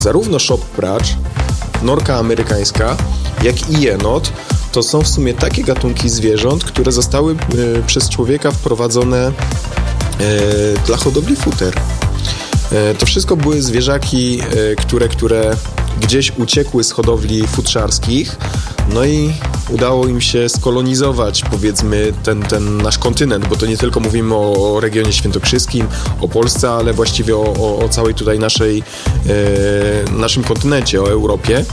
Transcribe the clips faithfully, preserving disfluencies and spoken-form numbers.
Zarówno szop-pracz, norka amerykańska, jak i jenot to są w sumie takie gatunki zwierząt, które zostały y, przez człowieka wprowadzone y, dla hodowli futer. Y, to wszystko były zwierzaki, y, które, które gdzieś uciekły z hodowli futrzarskich, no i udało im się skolonizować, powiedzmy, ten, ten nasz kontynent, bo to nie tylko mówimy o, o regionie świętokrzyskim, o Polsce, ale właściwie o, o, o całej tutaj naszej, e, naszym kontynencie, o Europie.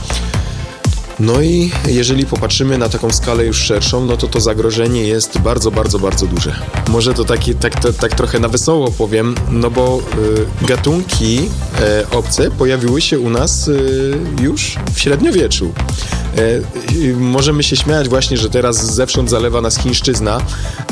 No i jeżeli popatrzymy na taką skalę już szerszą, no to to zagrożenie jest bardzo, bardzo, bardzo duże. Może to taki, tak, to, tak trochę na wesoło powiem, no bo y, gatunki y, obce pojawiły się u nas y, już w średniowieczu. Y, możemy się śmiać właśnie, że teraz zewsząd zalewa nas chińszczyzna, y,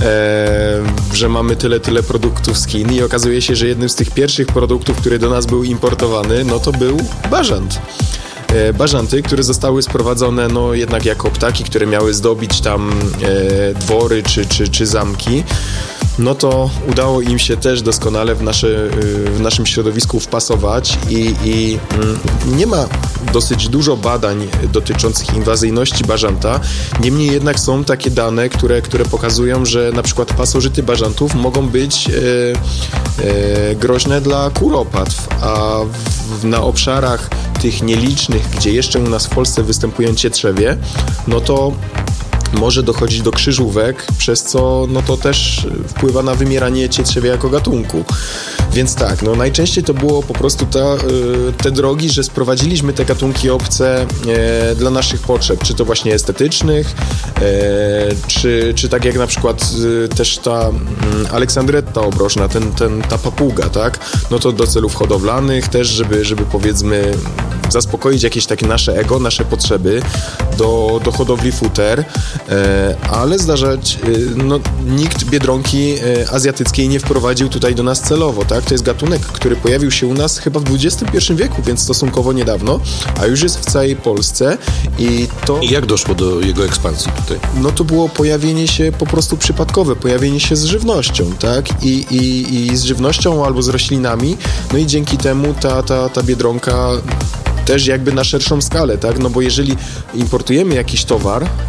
że mamy tyle, tyle produktów z Chin i okazuje się, że jednym z tych pierwszych produktów, który do nas był importowany, no to był bażant. Bażanty, które zostały sprowadzone no jednak jako ptaki, które miały zdobić tam e, dwory czy, czy, czy zamki, no to udało im się też doskonale w, nasze, w naszym środowisku wpasować i, i mm, nie ma dosyć dużo badań dotyczących inwazyjności bażanta, niemniej jednak są takie dane, które, które pokazują, że na przykład pasożyty bażantów mogą być e, e, groźne dla kuropatw, a w, na obszarach tych nielicznych, gdzie jeszcze u nas w Polsce występują cietrzewie, no to może dochodzić do krzyżówek, przez co no to też wpływa na wymieranie cietrzewia jako gatunku. Więc tak, no najczęściej to było po prostu ta, te drogi, że sprowadziliśmy te gatunki obce e, dla naszych potrzeb, czy to właśnie estetycznych, e, czy, czy tak jak na przykład e, też ta m, aleksandretta obrożna, ten, ten, ta papuga, tak? No to do celów hodowlanych też, żeby, żeby powiedzmy zaspokoić jakieś takie nasze ego, nasze potrzeby do, do hodowli futer, e, ale zdarzać, e, no nikt biedronki e, azjatyckiej nie wprowadził tutaj do nas celowo, tak? To jest gatunek, który pojawił się u nas chyba w dwudziestym pierwszym wieku, więc stosunkowo niedawno, a już jest w całej Polsce i to... I jak doszło do jego ekspansji tutaj? No to było pojawienie się po prostu przypadkowe, pojawienie się z żywnością, tak? I, i, i z żywnością albo z roślinami, no i dzięki temu ta, ta, ta biedronka też jakby na szerszą skalę, tak? No bo jeżeli importujemy jakiś towar e,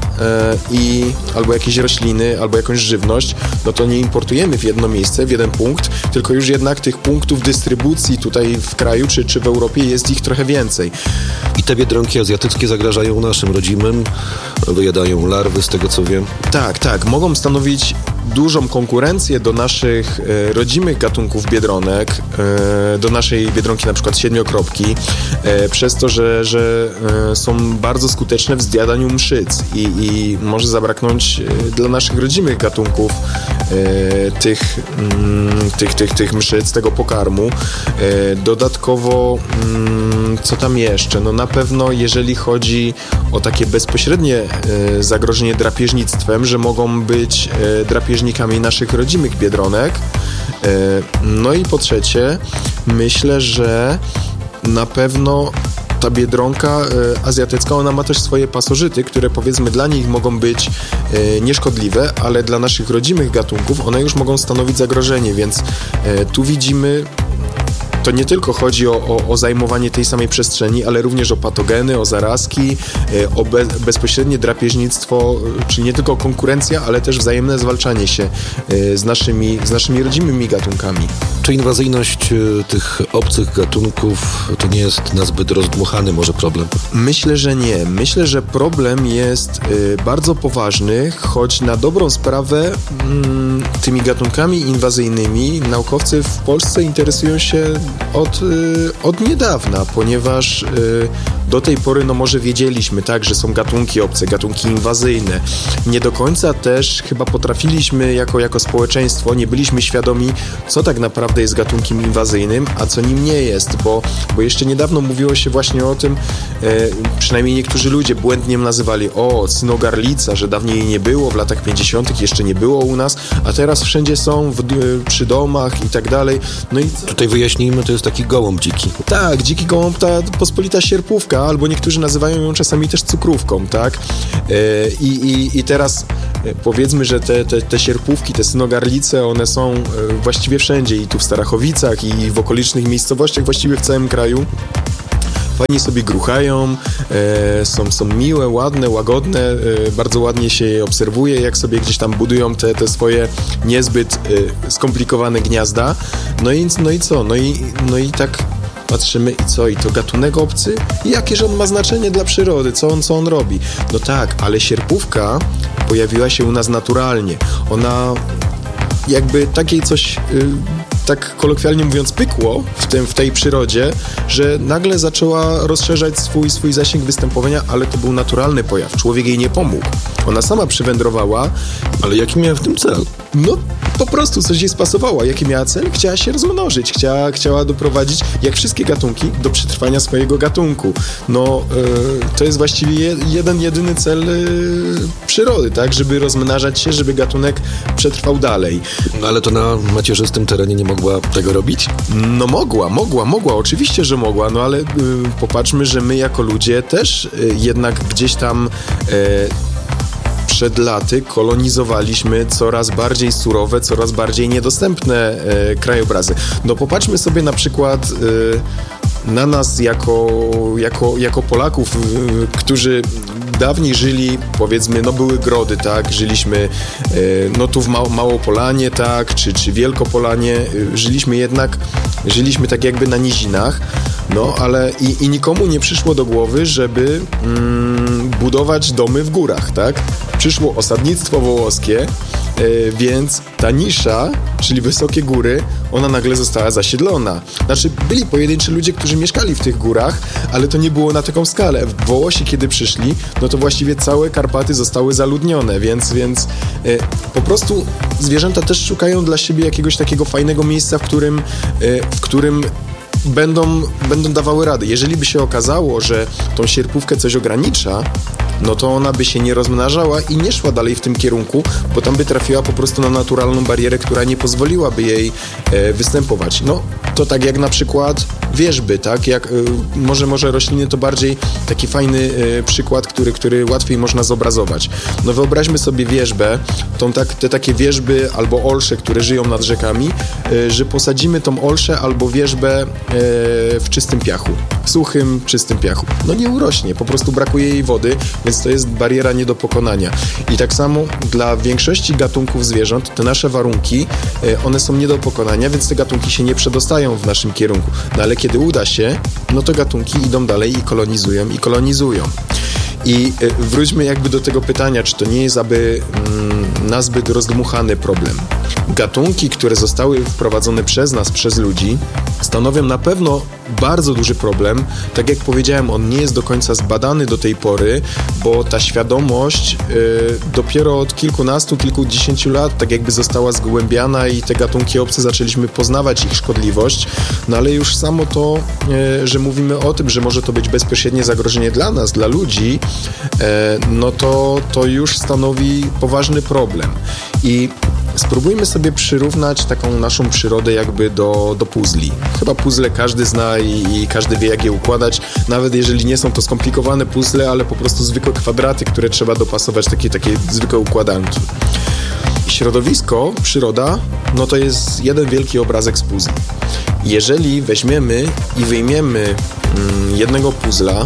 i albo jakieś rośliny, albo jakąś żywność, no to nie importujemy w jedno miejsce, w jeden punkt, tylko już jednak tych punktów dystrybucji tutaj w kraju czy, czy w Europie jest ich trochę więcej. I te biedronki azjatyckie zagrażają naszym rodzimym, wyjadają larwy, z tego co wiem. Tak, tak. Mogą stanowić dużą konkurencję do naszych e, rodzimych gatunków biedronek, e, do naszej biedronki na przykład siedmiokropki, e, przez to, że, że e, są bardzo skuteczne w zjadaniu mszyc i, i może zabraknąć e, dla naszych rodzimych gatunków e, tych, mm, tych, tych, tych mszyc, tego pokarmu. E, dodatkowo mm, co tam jeszcze? No na pewno jeżeli chodzi o takie bezpośrednie e, zagrożenie drapieżnictwem, że mogą być e, drapieżnikami naszych rodzimych biedronek. E, no i po trzecie, myślę, że na pewno ta biedronka e, azjatycka, ona ma też swoje pasożyty, które powiedzmy dla nich mogą być e, nieszkodliwe, ale dla naszych rodzimych gatunków one już mogą stanowić zagrożenie, więc e, tu widzimy, to nie tylko chodzi o, o, o zajmowanie tej samej przestrzeni, ale również o patogeny, o zarazki, o be, bezpośrednie drapieżnictwo, czyli nie tylko konkurencja, ale też wzajemne zwalczanie się z naszymi, z naszymi rodzimymi gatunkami. Czy inwazyjność tych obcych gatunków to nie jest nazbyt rozdmuchany może problem? Myślę, że nie. Myślę, że problem jest bardzo poważny, choć na dobrą sprawę mm, tymi gatunkami inwazyjnymi naukowcy w Polsce interesują się Od, od niedawna, ponieważ do tej pory no może wiedzieliśmy, tak, że są gatunki obce, gatunki inwazyjne. Nie do końca też chyba potrafiliśmy jako, jako społeczeństwo, nie byliśmy świadomi, co tak naprawdę jest gatunkiem inwazyjnym, a co nim nie jest, bo, bo jeszcze niedawno mówiło się właśnie o tym, przynajmniej niektórzy ludzie błędnie nazywali, o, cynogarlica, że dawniej jej nie było, w latach pięćdziesiątych jeszcze nie było u nas, a teraz wszędzie są w, przy domach i tak dalej. No i tutaj wyjaśnijmy, to jest taki gołąb dziki. Tak, dziki gołąb, ta pospolita sierpówka, albo niektórzy nazywają ją czasami też cukrówką, tak? I, i, i teraz powiedzmy, że te, te, te sierpówki, te cynogarlice, one są właściwie wszędzie, i tu w Starachowicach, i w okolicznych miejscowościach, właściwie w całym kraju. fajnie sobie gruchają, e, są, są miłe, ładne, łagodne, e, bardzo ładnie się je obserwuje, jak sobie gdzieś tam budują te, te swoje niezbyt e, skomplikowane gniazda. No i, no i co? No i, no i tak patrzymy i co? I to gatunek obcy? I jakież on ma znaczenie dla przyrody? Co on, co on robi? No tak, ale sierpówka pojawiła się u nas naturalnie. Ona jakby takiej coś... Yy, tak kolokwialnie mówiąc, pykło w, tym, w tej przyrodzie, że nagle zaczęła rozszerzać swój, swój zasięg występowania, ale to był naturalny pojaw. Człowiek jej nie pomógł. Ona sama przywędrowała. Ale jaki miała w tym cel? No, po prostu coś jej spasowało. Jaki miała cel? Chciała się rozmnożyć. Chciała, chciała doprowadzić, jak wszystkie gatunki, do przetrwania swojego gatunku. No, yy, to jest właściwie je, jeden, jedyny cel yy, przyrody, tak? Żeby rozmnażać się, żeby gatunek przetrwał dalej. No, ale to na macierzystym terenie nie mogła tego robić? No mogła, mogła, mogła. Oczywiście, że mogła, no ale yy, popatrzmy, że my jako ludzie też yy, jednak gdzieś tam... Yy, przed laty kolonizowaliśmy coraz bardziej surowe, coraz bardziej niedostępne e, krajobrazy. No popatrzmy sobie na przykład e, na nas jako, jako, jako Polaków, e, którzy dawniej żyli, powiedzmy, no były grody, tak, żyliśmy e, no tu w Mał- Małopolanie, tak, czy, czy Wielkopolanie, e, żyliśmy jednak, żyliśmy tak jakby na nizinach, no ale i, i nikomu nie przyszło do głowy, żeby mm, budować domy w górach, tak? Przyszło osadnictwo wołoskie, yy, więc ta nisza, czyli wysokie góry, ona nagle została zasiedlona. Znaczy, byli pojedynczy ludzie, którzy mieszkali w tych górach, ale to nie było na taką skalę. Wołosi, kiedy przyszli, no to właściwie całe Karpaty zostały zaludnione, więc, więc yy, po prostu zwierzęta też szukają dla siebie jakiegoś takiego fajnego miejsca, w którym, yy, w którym Będą, będą dawały rady. Jeżeli by się okazało, że tą sierpówkę coś ogranicza, no to ona by się nie rozmnażała i nie szła dalej w tym kierunku, bo tam by trafiła po prostu na naturalną barierę, która nie pozwoliłaby jej e, występować. No, to tak jak na przykład wierzby, tak? Jak, e, może, może rośliny to bardziej taki fajny e, przykład, który, który łatwiej można zobrazować. No wyobraźmy sobie wierzbę, tą, tak, te takie wierzby albo olsze, które żyją nad rzekami, e, że posadzimy tą olszę albo wierzbę w czystym piachu, suchym, czystym piachu. No nie urośnie, po prostu brakuje jej wody, więc to jest bariera nie do pokonania. I tak samo dla większości gatunków zwierząt te nasze warunki, one są nie do pokonania, więc te gatunki się nie przedostają w naszym kierunku. No ale kiedy uda się, no to gatunki idą dalej i kolonizują, i kolonizują. I wróćmy jakby do tego pytania, czy to nie jest aby mm, nazbyt rozdmuchany problem. Gatunki, które zostały wprowadzone przez nas, przez ludzi, stanowią na pewno bardzo duży problem. Tak jak powiedziałem, on nie jest do końca zbadany do tej pory, bo ta świadomość y, dopiero od kilkunastu, kilkudziesięciu lat tak jakby została zgłębiana i te gatunki obce zaczęliśmy poznawać ich szkodliwość, no ale już samo to, y, że mówimy o tym, że może to być bezpośrednie zagrożenie dla nas, dla ludzi, y, no to, to już stanowi poważny problem. I spróbujmy sobie przyrównać taką naszą przyrodę jakby do, do puzli. Chyba puzzle każdy zna i, i każdy wie, jak je układać, nawet jeżeli nie są to skomplikowane puzzle, ale po prostu zwykłe kwadraty, które trzeba dopasować, takie, takie zwykłe układanki. Środowisko, przyroda, no to jest jeden wielki obrazek z puzli. Jeżeli weźmiemy i wyjmiemy mm, jednego puzzla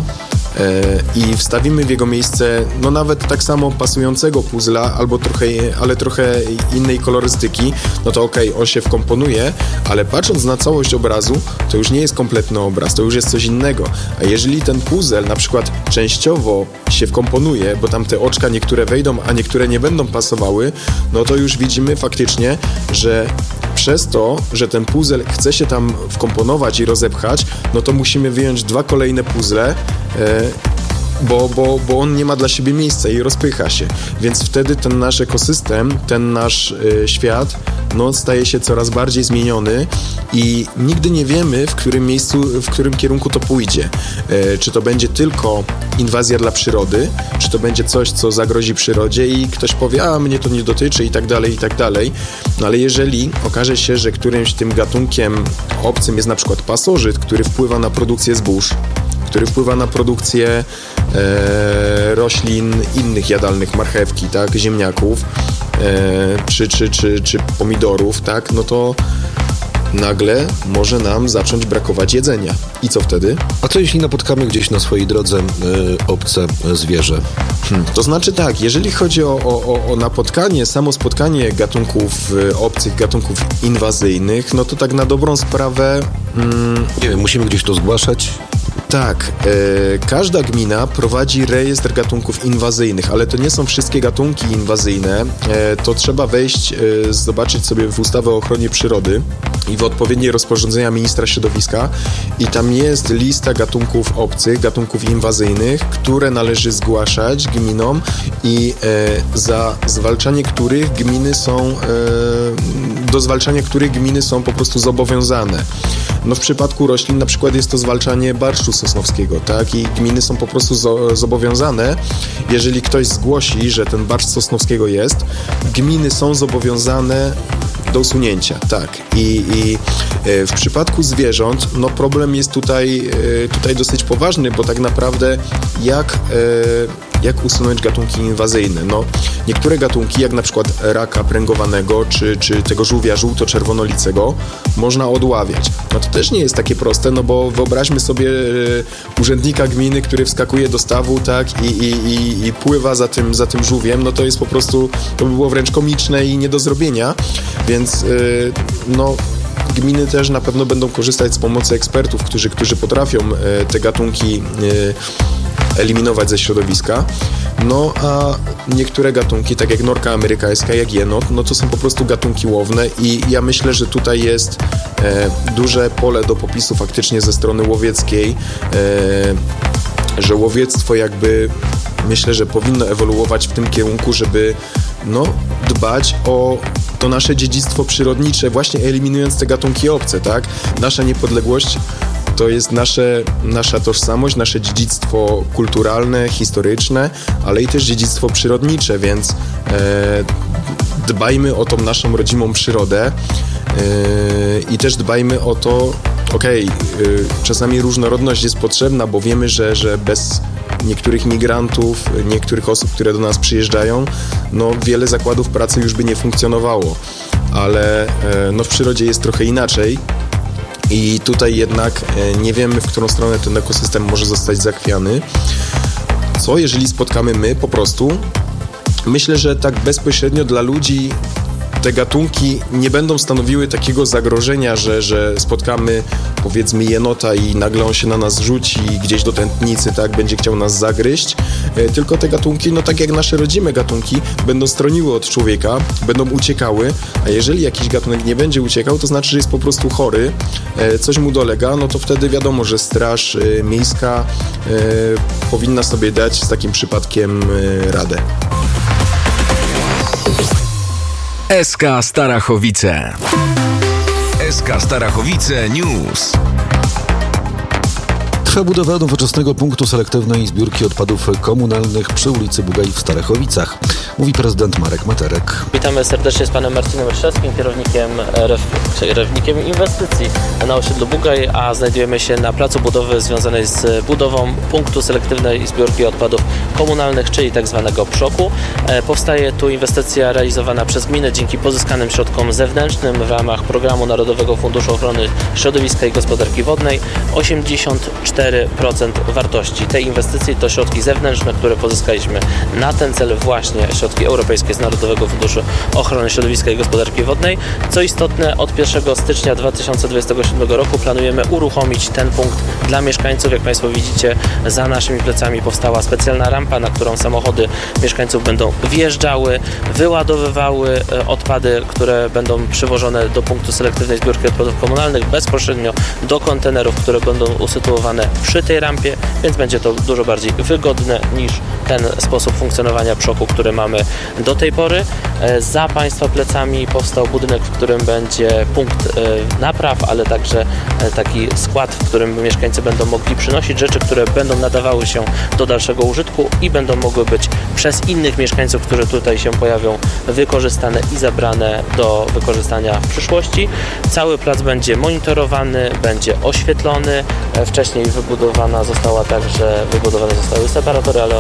i wstawimy w jego miejsce, no nawet tak samo pasującego puzzla, albo trochę, ale trochę innej kolorystyki, no to okej, okay, on się wkomponuje, ale patrząc na całość obrazu, to już nie jest kompletny obraz, to już jest coś innego. A jeżeli ten puzzle na przykład częściowo się wkomponuje, bo tam te oczka niektóre wejdą, a niektóre nie będą pasowały, no to już widzimy faktycznie, że przez to, że ten puzzle chce się tam wkomponować i rozepchać, no to musimy wyjąć dwa kolejne puzzle, e, bo, bo, bo on nie ma dla siebie miejsca i rozpycha się. Więc wtedy ten nasz ekosystem, ten nasz e, świat, no staje się coraz bardziej zmieniony i nigdy nie wiemy, w którym miejscu, w którym kierunku to pójdzie. E, czy to będzie tylko inwazja dla przyrody, czy to będzie coś, co zagrozi przyrodzie i ktoś powie, a mnie to nie dotyczy i tak dalej, i tak dalej. No ale jeżeli okaże się, że którymś tym gatunkiem obcym jest na przykład pasożyt, który wpływa na produkcję zbóż, który wpływa na produkcję e, roślin innych jadalnych, marchewki, tak, ziemniaków, e, czy, czy, czy, czy pomidorów, tak, no to nagle może nam zacząć brakować jedzenia. I co wtedy? A co jeśli napotkamy gdzieś na swojej drodze y, obce zwierzę? Hmm. To znaczy tak, jeżeli chodzi o, o, o napotkanie, samo spotkanie gatunków y, obcych, gatunków inwazyjnych, no to tak na dobrą sprawę... Mm, nie wiem, musimy gdzieś to zgłaszać? Tak, e, każda gmina prowadzi rejestr gatunków inwazyjnych, ale to nie są wszystkie gatunki inwazyjne. E, to trzeba wejść, e, zobaczyć sobie w ustawę o ochronie przyrody i w odpowiednie rozporządzenia ministra środowiska i tam jest lista gatunków obcych, gatunków inwazyjnych, które należy zgłaszać gminom i e, za zwalczanie których gminy są, e, do zwalczania których gminy są po prostu zobowiązane. No w przypadku roślin na przykład jest to zwalczanie barszczu sosnowskiego, tak? I gminy są po prostu zo- zobowiązane, jeżeli ktoś zgłosi, że ten barszcz sosnowskiego jest, gminy są zobowiązane do usunięcia, tak. I, i e, w przypadku zwierząt, no problem jest tutaj, e, tutaj dosyć poważny, bo tak naprawdę jak... E, Jak usunąć gatunki inwazyjne? No, niektóre gatunki, jak na przykład raka pręgowanego, czy, czy tego żółwia żółto-czerwonolicego, można odławiać. No to też nie jest takie proste, no bo wyobraźmy sobie e, urzędnika gminy, który wskakuje do stawu, tak, i, i, i, i pływa za tym, za tym żółwiem, no to jest po prostu, to by było wręcz komiczne i nie do zrobienia, więc e, no... Gminy też na pewno będą korzystać z pomocy ekspertów, którzy, którzy potrafią e, te gatunki e, eliminować ze środowiska. No a niektóre gatunki, tak jak norka amerykańska, jak jenot, no to są po prostu gatunki łowne i ja myślę, że tutaj jest e, duże pole do popisu faktycznie ze strony łowieckiej, e, że łowiectwo jakby myślę, że powinno ewoluować w tym kierunku, żeby no, dbać o to nasze dziedzictwo przyrodnicze, właśnie eliminując te gatunki obce, tak? Nasza niepodległość to jest nasze, nasza tożsamość, nasze dziedzictwo kulturalne, historyczne, ale i też dziedzictwo przyrodnicze, więc e, dbajmy o tą naszą rodzimą przyrodę e, i też dbajmy o to, okej, okay, czasami różnorodność jest potrzebna, bo wiemy, że, że bez niektórych migrantów, niektórych osób, które do nas przyjeżdżają, no wiele zakładów pracy już by nie funkcjonowało, ale no w przyrodzie jest trochę inaczej i tutaj jednak nie wiemy, w którą stronę ten ekosystem może zostać zachwiany. Co jeżeli spotkamy my po prostu? Myślę, że tak bezpośrednio dla ludzi te gatunki nie będą stanowiły takiego zagrożenia, że, że spotkamy powiedzmy jenota i nagle on się na nas rzuci gdzieś do tętnicy, tak, będzie chciał nas zagryźć, e, tylko te gatunki, no tak jak nasze rodzime gatunki, będą stroniły od człowieka, będą uciekały, a jeżeli jakiś gatunek nie będzie uciekał, to znaczy, że jest po prostu chory, e, coś mu dolega, no to wtedy wiadomo, że straż e, miejska e, powinna sobie dać z takim przypadkiem e, radę. S K Starachowice. S K Starachowice News. Trwa budowa nowoczesnego punktu selektywnej zbiórki odpadów komunalnych przy ulicy Bugaj w Starachowicach, mówi prezydent Marek Materek. Witamy serdecznie z panem Marcinem Ryszewskim, kierownikiem, ref, kierownikiem inwestycji na osiedlu Bugaj, a znajdujemy się na placu budowy związanej z budową punktu selektywnej zbiórki odpadów komunalnych, czyli tak zwanego przoku. Powstaje tu inwestycja realizowana przez gminę dzięki pozyskanym środkom zewnętrznym w ramach programu Narodowego Funduszu Ochrony Środowiska i Gospodarki Wodnej. osiemdziesiąt cztery procent wartości tej inwestycji to środki zewnętrzne, które pozyskaliśmy na ten cel, właśnie środki europejskie z Narodowego Funduszu Ochrony Środowiska i Gospodarki Wodnej. Co istotne, od pierwszego stycznia dwa tysiące dwudziestego siódmego roku planujemy uruchomić ten punkt dla mieszkańców. Jak Państwo widzicie, za naszymi plecami powstała specjalna rampa, na którą samochody mieszkańców będą wjeżdżały, wyładowywały odpady, które będą przywożone do punktu selektywnej zbiórki odpadów komunalnych bezpośrednio do kontenerów, które będą usytuowane przy tej rampie, więc będzie to dużo bardziej wygodne niż ten sposób funkcjonowania przoku, który mamy do tej pory. Za Państwa plecami powstał budynek, w którym będzie punkt napraw, ale także taki skład, w którym mieszkańcy będą mogli przynosić rzeczy, które będą nadawały się do dalszego użytku i będą mogły być przez innych mieszkańców, którzy tutaj się pojawią, wykorzystane i zabrane do wykorzystania w przyszłości. Cały plac będzie monitorowany, będzie oświetlony. Wcześniej wybudowana została także, wybudowane zostały separatory, ale o tym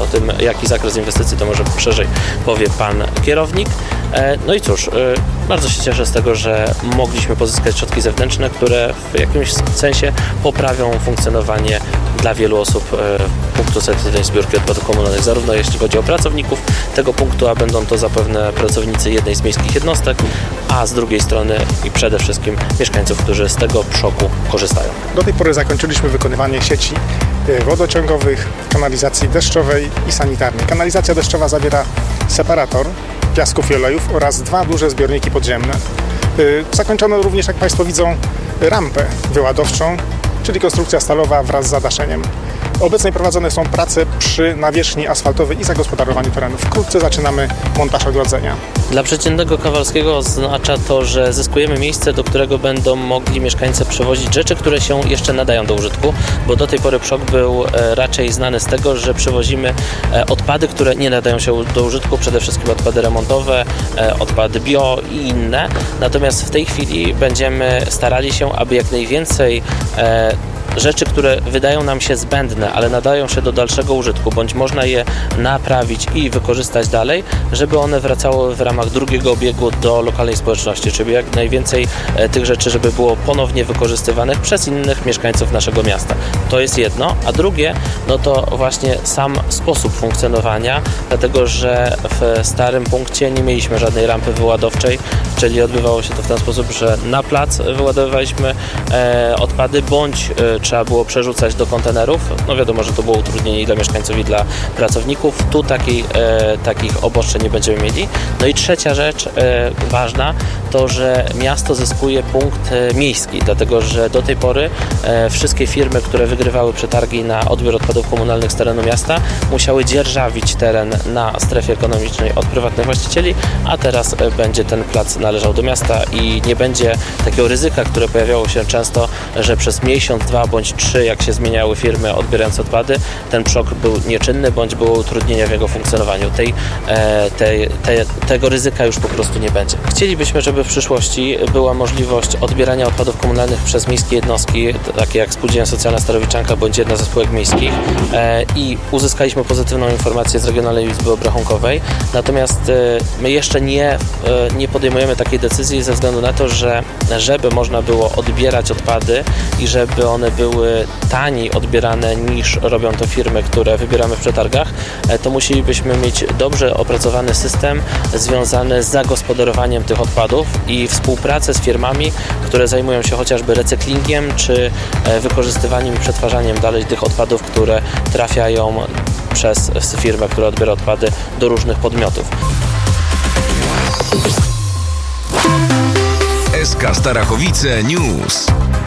jaki zakres inwestycji, to może szerzej powie pan kierownik. No i cóż, bardzo się cieszę z tego, że mogliśmy pozyskać środki zewnętrzne, które w jakimś sensie poprawią funkcjonowanie dla wielu osób punktu selektywnej zbiórki odpadów komunalnych, zarówno jeśli chodzi o pracowników tego punktu, a będą to zapewne pracownicy jednej z miejskich jednostek, a z drugiej strony i przede wszystkim mieszkańców, którzy z tego przoku korzystają. Do tej pory zakończyliśmy wykonywanie sieci wodociągowych, kanalizacji deszczowej i sanitarnej. Kanalizacja deszczowa zawiera separator piasków i olejów oraz dwa duże zbiorniki podziemne. Zakończono również, jak Państwo widzą, rampę wyładowczą, czyli konstrukcja stalowa wraz z zadaszeniem. Obecnie prowadzone są prace przy nawierzchni asfaltowej i zagospodarowaniu terenu. Wkrótce zaczynamy montaż ogrodzenia. Dla przeciętnego Kowalskiego oznacza to, że zyskujemy miejsce, do którego będą mogli mieszkańcy przewozić rzeczy, które się jeszcze nadają do użytku, bo do tej pory PSZOK był raczej znany z tego, że przewozimy odpady, które nie nadają się do użytku, przede wszystkim odpady remontowe, odpady bio i inne. Natomiast w tej chwili będziemy starali się, aby jak najwięcej rzeczy, które wydają nam się zbędne, ale nadają się do dalszego użytku, bądź można je naprawić i wykorzystać dalej, żeby one wracały w ramach drugiego obiegu do lokalnej społeczności, czyli jak najwięcej tych rzeczy, żeby było ponownie wykorzystywanych przez innych mieszkańców naszego miasta. To jest jedno, a drugie, no to właśnie sam sposób funkcjonowania, dlatego że w starym punkcie nie mieliśmy żadnej rampy wyładowczej, czyli odbywało się to w ten sposób, że na plac wyładowywaliśmy e, odpady, bądź e, trzeba było przerzucać do kontenerów. No wiadomo, że to było utrudnienie i dla mieszkańców, i dla pracowników. Tu takiej, e, takich obostrzeń nie będziemy mieli. No i trzecia rzecz e, ważna, to że miasto zyskuje punkt e, miejski, dlatego że do tej pory e, wszystkie firmy, które wygrywały przetargi na odbiór odpadów komunalnych z terenu miasta, musiały dzierżawić teren na strefie ekonomicznej od prywatnych właścicieli, a teraz e, będzie ten plac należał do miasta i nie będzie takiego ryzyka, które pojawiało się często, że przez miesiąc, dwa bądź trzy, jak się zmieniały firmy odbierające odpady, ten PSZOK był nieczynny, bądź było utrudnienia w jego funkcjonowaniu. Tej, tej, tej, tego ryzyka już po prostu nie będzie. Chcielibyśmy, żeby w przyszłości była możliwość odbierania odpadów komunalnych przez miejskie jednostki, takie jak Spółdzielnia Socjalna Starowiczanka, bądź jedna ze spółek miejskich, i uzyskaliśmy pozytywną informację z Regionalnej Izby Obrachunkowej. Natomiast my jeszcze nie, nie podejmujemy takiej decyzji ze względu na to, że żeby można było odbierać odpady i żeby one były taniej odbierane niż robią to firmy, które wybieramy w przetargach, to musielibyśmy mieć dobrze opracowany system związany z zagospodarowaniem tych odpadów i współpracę z firmami, które zajmują się chociażby recyklingiem czy wykorzystywaniem i przetwarzaniem dalej tych odpadów, które trafiają przez firmę, która odbiera odpady do różnych podmiotów. S K Starachowice News.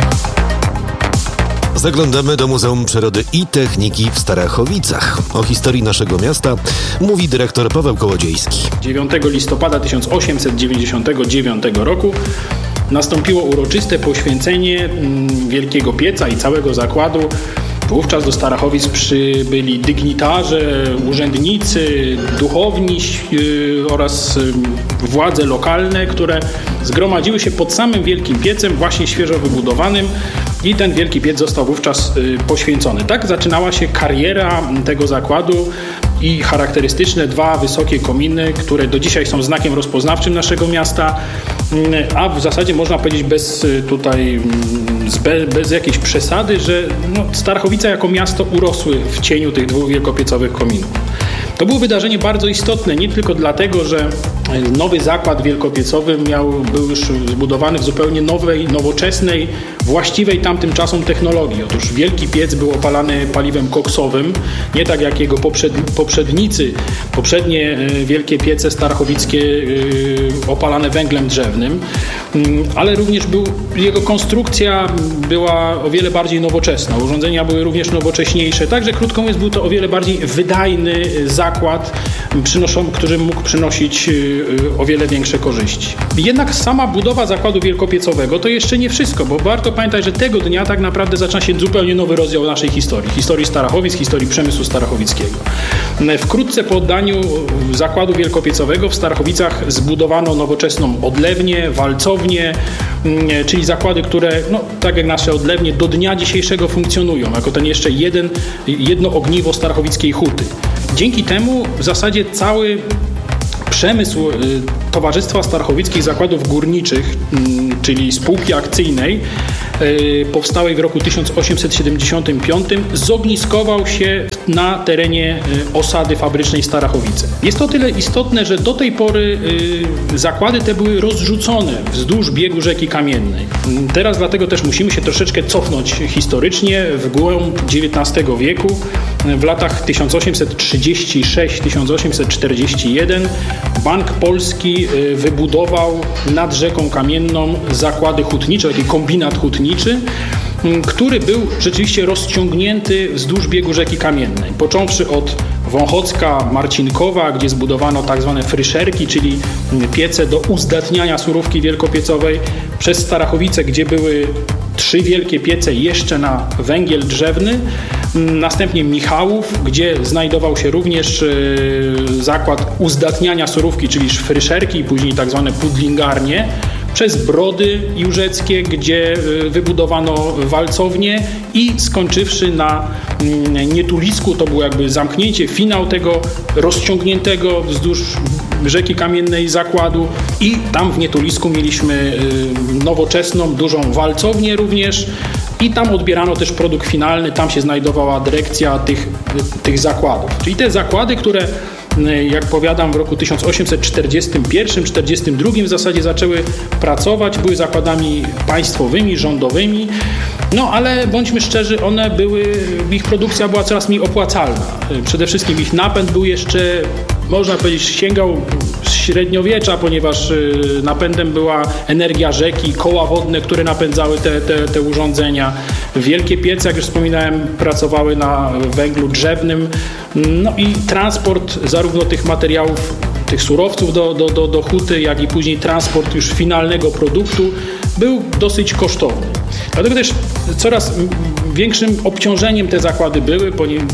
Zaglądamy do Muzeum Przyrody i Techniki w Starachowicach. O historii naszego miasta mówi dyrektor Paweł Kołodziejski. dziewiątego listopada tysiąc osiemset dziewięćdziesiątego dziewiątego roku nastąpiło uroczyste poświęcenie Wielkiego Pieca i całego zakładu. Wówczas do Starachowic przybyli dygnitarze, urzędnicy, duchowni yy, oraz yy, władze lokalne, które zgromadziły się pod samym Wielkim Piecem, właśnie świeżo wybudowanym, i ten Wielki Piec został wówczas yy, poświęcony. Tak zaczynała się kariera tego zakładu i charakterystyczne dwa wysokie kominy, które do dzisiaj są znakiem rozpoznawczym naszego miasta, a w zasadzie można powiedzieć bez tutaj bez, bez jakiejś przesady, że no, Starachowice jako miasto urosły w cieniu tych dwóch wielkopiecowych kominów. To było wydarzenie bardzo istotne, nie tylko dlatego, że nowy zakład wielkopiecowy miał, był już zbudowany w zupełnie nowej, nowoczesnej, właściwej tamtym czasom technologii. Otóż Wielki Piec był opalany paliwem koksowym, nie tak jak jego poprzed, poprzednicy, poprzednie wielkie piece starachowickie opalane węglem drzewnym, ale również był, jego konstrukcja była o wiele bardziej nowoczesna, urządzenia były również nowocześniejsze, także krótko mówiąc był to o wiele bardziej wydajny zakład, przynoszą, który mógł przynosić o wiele większe korzyści. Jednak sama budowa zakładu wielkopiecowego to jeszcze nie wszystko, bo warto pamiętać, że tego dnia tak naprawdę zaczyna się zupełnie nowy rozdział naszej historii. Historii Starachowic, historii przemysłu starachowickiego. Wkrótce po oddaniu zakładu wielkopiecowego w Starachowicach zbudowano nowoczesną odlewnię, walcownię, czyli zakłady, które, no, tak jak nasze odlewnie, do dnia dzisiejszego funkcjonują, jako ten jeszcze jeden, jedno ogniwo starachowickiej huty. Dzięki temu w zasadzie cały przemysł Towarzystwa Starachowickich Zakładów Górniczych, czyli spółki akcyjnej, powstałej w roku tysiąc osiemset siedemdziesiątym piątym, zogniskował się na terenie osady fabrycznej Starachowice. Jest to tyle istotne, że do tej pory zakłady te były rozrzucone wzdłuż biegu rzeki Kamiennej. Teraz dlatego też musimy się troszeczkę cofnąć historycznie w głąb dziewiętnastego wieku. W latach tysiąc osiemset trzydziesty szósty do tysiąc osiemset czterdziestego pierwszego Bank Polski wybudował nad rzeką Kamienną zakłady hutnicze, taki kombinat hutniczy, który był rzeczywiście rozciągnięty wzdłuż biegu rzeki Kamiennej. Począwszy od Wąchocka, Marcinkowa, gdzie zbudowano tak zwane fryszerki, czyli piece do uzdatniania surówki wielkopiecowej, przez Starachowice, gdzie były trzy wielkie piece jeszcze na węgiel drzewny, następnie Michałów, gdzie znajdował się również zakład uzdatniania surówki, czyli fryszerki, później tak zwane pudlingarnie, przez Brody Jurzeckie, gdzie wybudowano walcownię i skończywszy na Nietulisku, to było jakby zamknięcie, finał tego rozciągniętego wzdłuż rzeki Kamiennej zakładu i tam w Nietulisku mieliśmy nowoczesną, dużą walcownię również i tam odbierano też produkt finalny, tam się znajdowała dyrekcja tych, tych zakładów. Czyli te zakłady, które jak powiadam w roku tysiąc osiemset czterdziestym pierwszym do czterdziestego drugiego w zasadzie zaczęły pracować, były zakładami państwowymi, rządowymi, no ale bądźmy szczerzy, one były, ich produkcja była coraz mniej opłacalna. Przede wszystkim ich napęd był jeszcze, można powiedzieć, sięgał średniowiecza, ponieważ napędem była energia rzeki, koła wodne, które napędzały te, te, te urządzenia. Wielkie piece, jak już wspominałem, pracowały na węglu drzewnym. No i transport zarówno tych materiałów, tych surowców do, do, do, do huty, jak i później transport już finalnego produktu był dosyć kosztowny. Dlatego też coraz większym obciążeniem te zakłady były.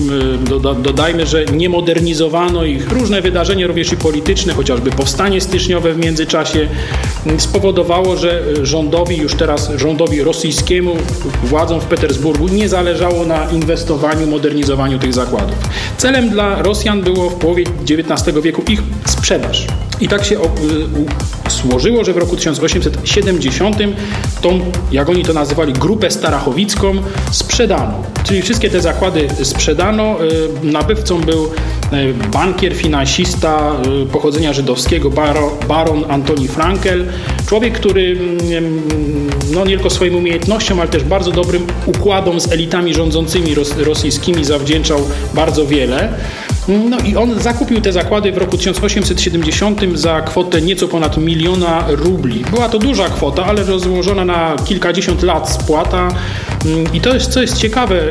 Dodajmy, że nie modernizowano ich. Różne wydarzenia, również i polityczne, chociażby powstanie styczniowe w międzyczasie, spowodowało, że rządowi, już teraz rządowi rosyjskiemu, władzom w Petersburgu nie zależało na inwestowaniu, modernizowaniu tych zakładów. Celem dla Rosjan było w połowie dziewiętnastego wieku ich sprzedaż. I tak się złożyło, że w roku tysiąc osiemset siedemdziesiątym tą, jak oni to nazywali, grupę starachowicką sprzedano. Czyli wszystkie te zakłady sprzedano. Nabywcą był bankier, finansista pochodzenia żydowskiego, baron Antoni Frankel. Człowiek, który no, nie tylko swoim umiejętnościom, ale też bardzo dobrym układom z elitami rządzącymi rosyjskimi zawdzięczał bardzo wiele. No i on zakupił te zakłady w roku tysiąc osiemset siedemdziesiątym za kwotę nieco ponad miliona rubli. Była to duża kwota, ale rozłożona na kilkadziesiąt lat spłata. I to jest, co jest ciekawe,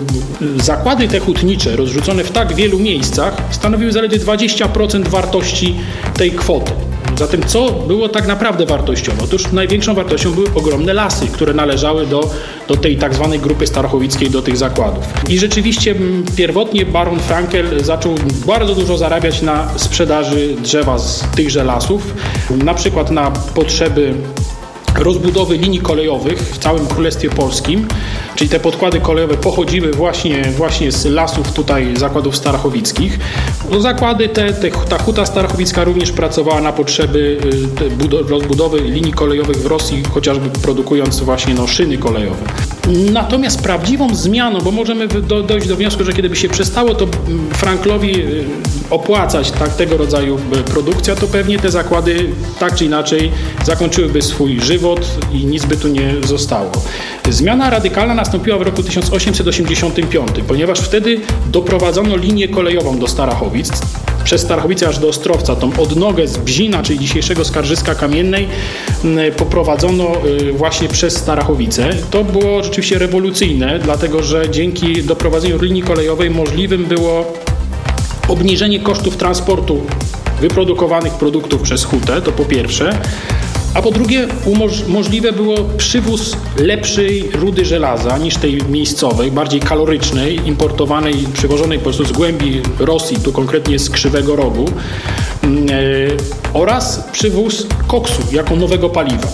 zakłady te hutnicze rozrzucone w tak wielu miejscach stanowiły zaledwie dwadzieścia procent wartości tej kwoty. Zatem co było tak naprawdę wartościowe? Otóż największą wartością były ogromne lasy, które należały do, do tej tak zwanej grupy starachowickiej, do tych zakładów. I rzeczywiście pierwotnie baron Frankel zaczął bardzo dużo zarabiać na sprzedaży drzewa z tychże lasów, na przykład na potrzeby rozbudowy linii kolejowych w całym Królestwie Polskim, czyli te podkłady kolejowe pochodziły właśnie, właśnie z lasów tutaj zakładów starachowickich. No, zakłady te, te, ta huta starachowicka również pracowała na potrzeby rozbudowy linii kolejowych w Rosji, chociażby produkując właśnie no, szyny kolejowe. Natomiast prawdziwą zmianą, bo możemy do, dojść do wniosku, że kiedy by się przestało to Franklowi opłacać tak, tego rodzaju produkcja, to pewnie te zakłady tak czy inaczej zakończyłyby swój żywot i nic by tu nie zostało. Zmiana radykalna nastąpiła w roku tysiąc osiemset osiemdziesiątym piątym, ponieważ wtedy doprowadzono linię kolejową do Starachowic, przez Starachowice aż do Ostrowca, tą odnogę z Bzina, czyli dzisiejszego Skarżyska Kamiennej, poprowadzono właśnie przez Starachowice. To było rzeczywiście rewolucyjne, dlatego że dzięki doprowadzeniu linii kolejowej możliwym było obniżenie kosztów transportu wyprodukowanych produktów przez hutę, to po pierwsze. A po drugie, umoż- możliwe było przywóz lepszej rudy żelaza niż tej miejscowej, bardziej kalorycznej, importowanej, przywożonej po prostu z głębi Rosji, tu konkretnie z Krzywego Rogu, yy, oraz przywóz koksu jako nowego paliwa.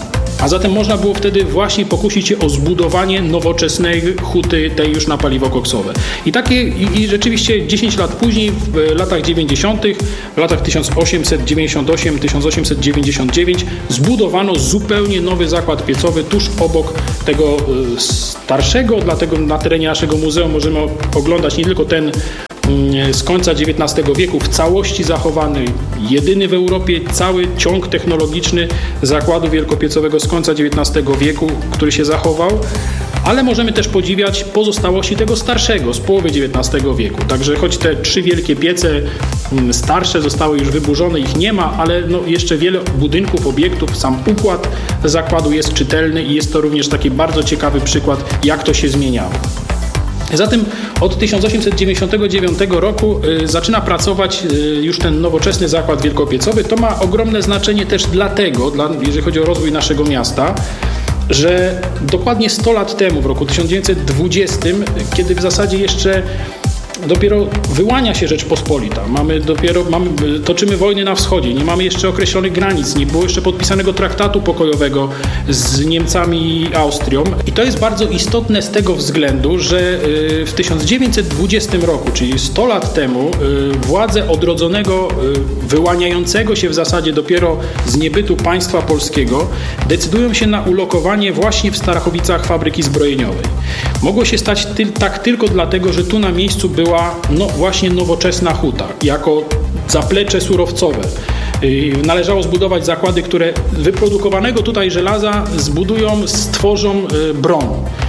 A zatem można było wtedy właśnie pokusić się o zbudowanie nowoczesnej huty, tej już na paliwo koksowe. I takie, i, i rzeczywiście dziesięć lat później, w latach dziewięćdziesiątych, w latach tysiąc osiemset dziewięćdziesiąt osiem do tysiąc osiemset dziewięćdziesiąt dziewięć zbudowano zupełnie nowy zakład piecowy tuż obok tego starszego, dlatego na terenie naszego muzeum możemy oglądać nie tylko ten z końca dziewiętnastego wieku w całości zachowany, jedyny w Europie cały ciąg technologiczny zakładu wielkopiecowego z końca dziewiętnastego wieku, który się zachował, ale możemy też podziwiać pozostałości tego starszego z połowy dziewiętnastego wieku. Także choć te trzy wielkie piece starsze zostały już wyburzone, ich nie ma, ale no jeszcze wiele budynków, obiektów, sam układ zakładu jest czytelny i jest to również taki bardzo ciekawy przykład, jak to się zmieniało. Zatem od tysiąc osiemset dziewięćdziesiątego dziewiątego roku y, zaczyna pracować y, już ten nowoczesny zakład wielkopiecowy. To ma ogromne znaczenie też dlatego, dla, jeżeli chodzi o rozwój naszego miasta, że dokładnie sto lat temu, w roku tysiąc dziewięćset dwudziestym, kiedy w zasadzie jeszcze dopiero wyłania się Rzeczpospolita. Mamy dopiero, mamy, toczymy wojny na wschodzie, nie mamy jeszcze określonych granic, nie było jeszcze podpisanego traktatu pokojowego z Niemcami i Austrią. I to jest bardzo istotne z tego względu, że w tysiąc dziewięćset dwudziestym roku, czyli sto lat temu, władze odrodzonego, wyłaniającego się w zasadzie dopiero z niebytu państwa polskiego decydują się na ulokowanie właśnie w Starachowicach fabryki zbrojeniowej. Mogło się stać ty- tak tylko dlatego, że tu na miejscu była no właśnie nowoczesna huta, jako zaplecze surowcowe. Należało zbudować zakłady, które wyprodukowanego tutaj żelaza zbudują, stworzą broń.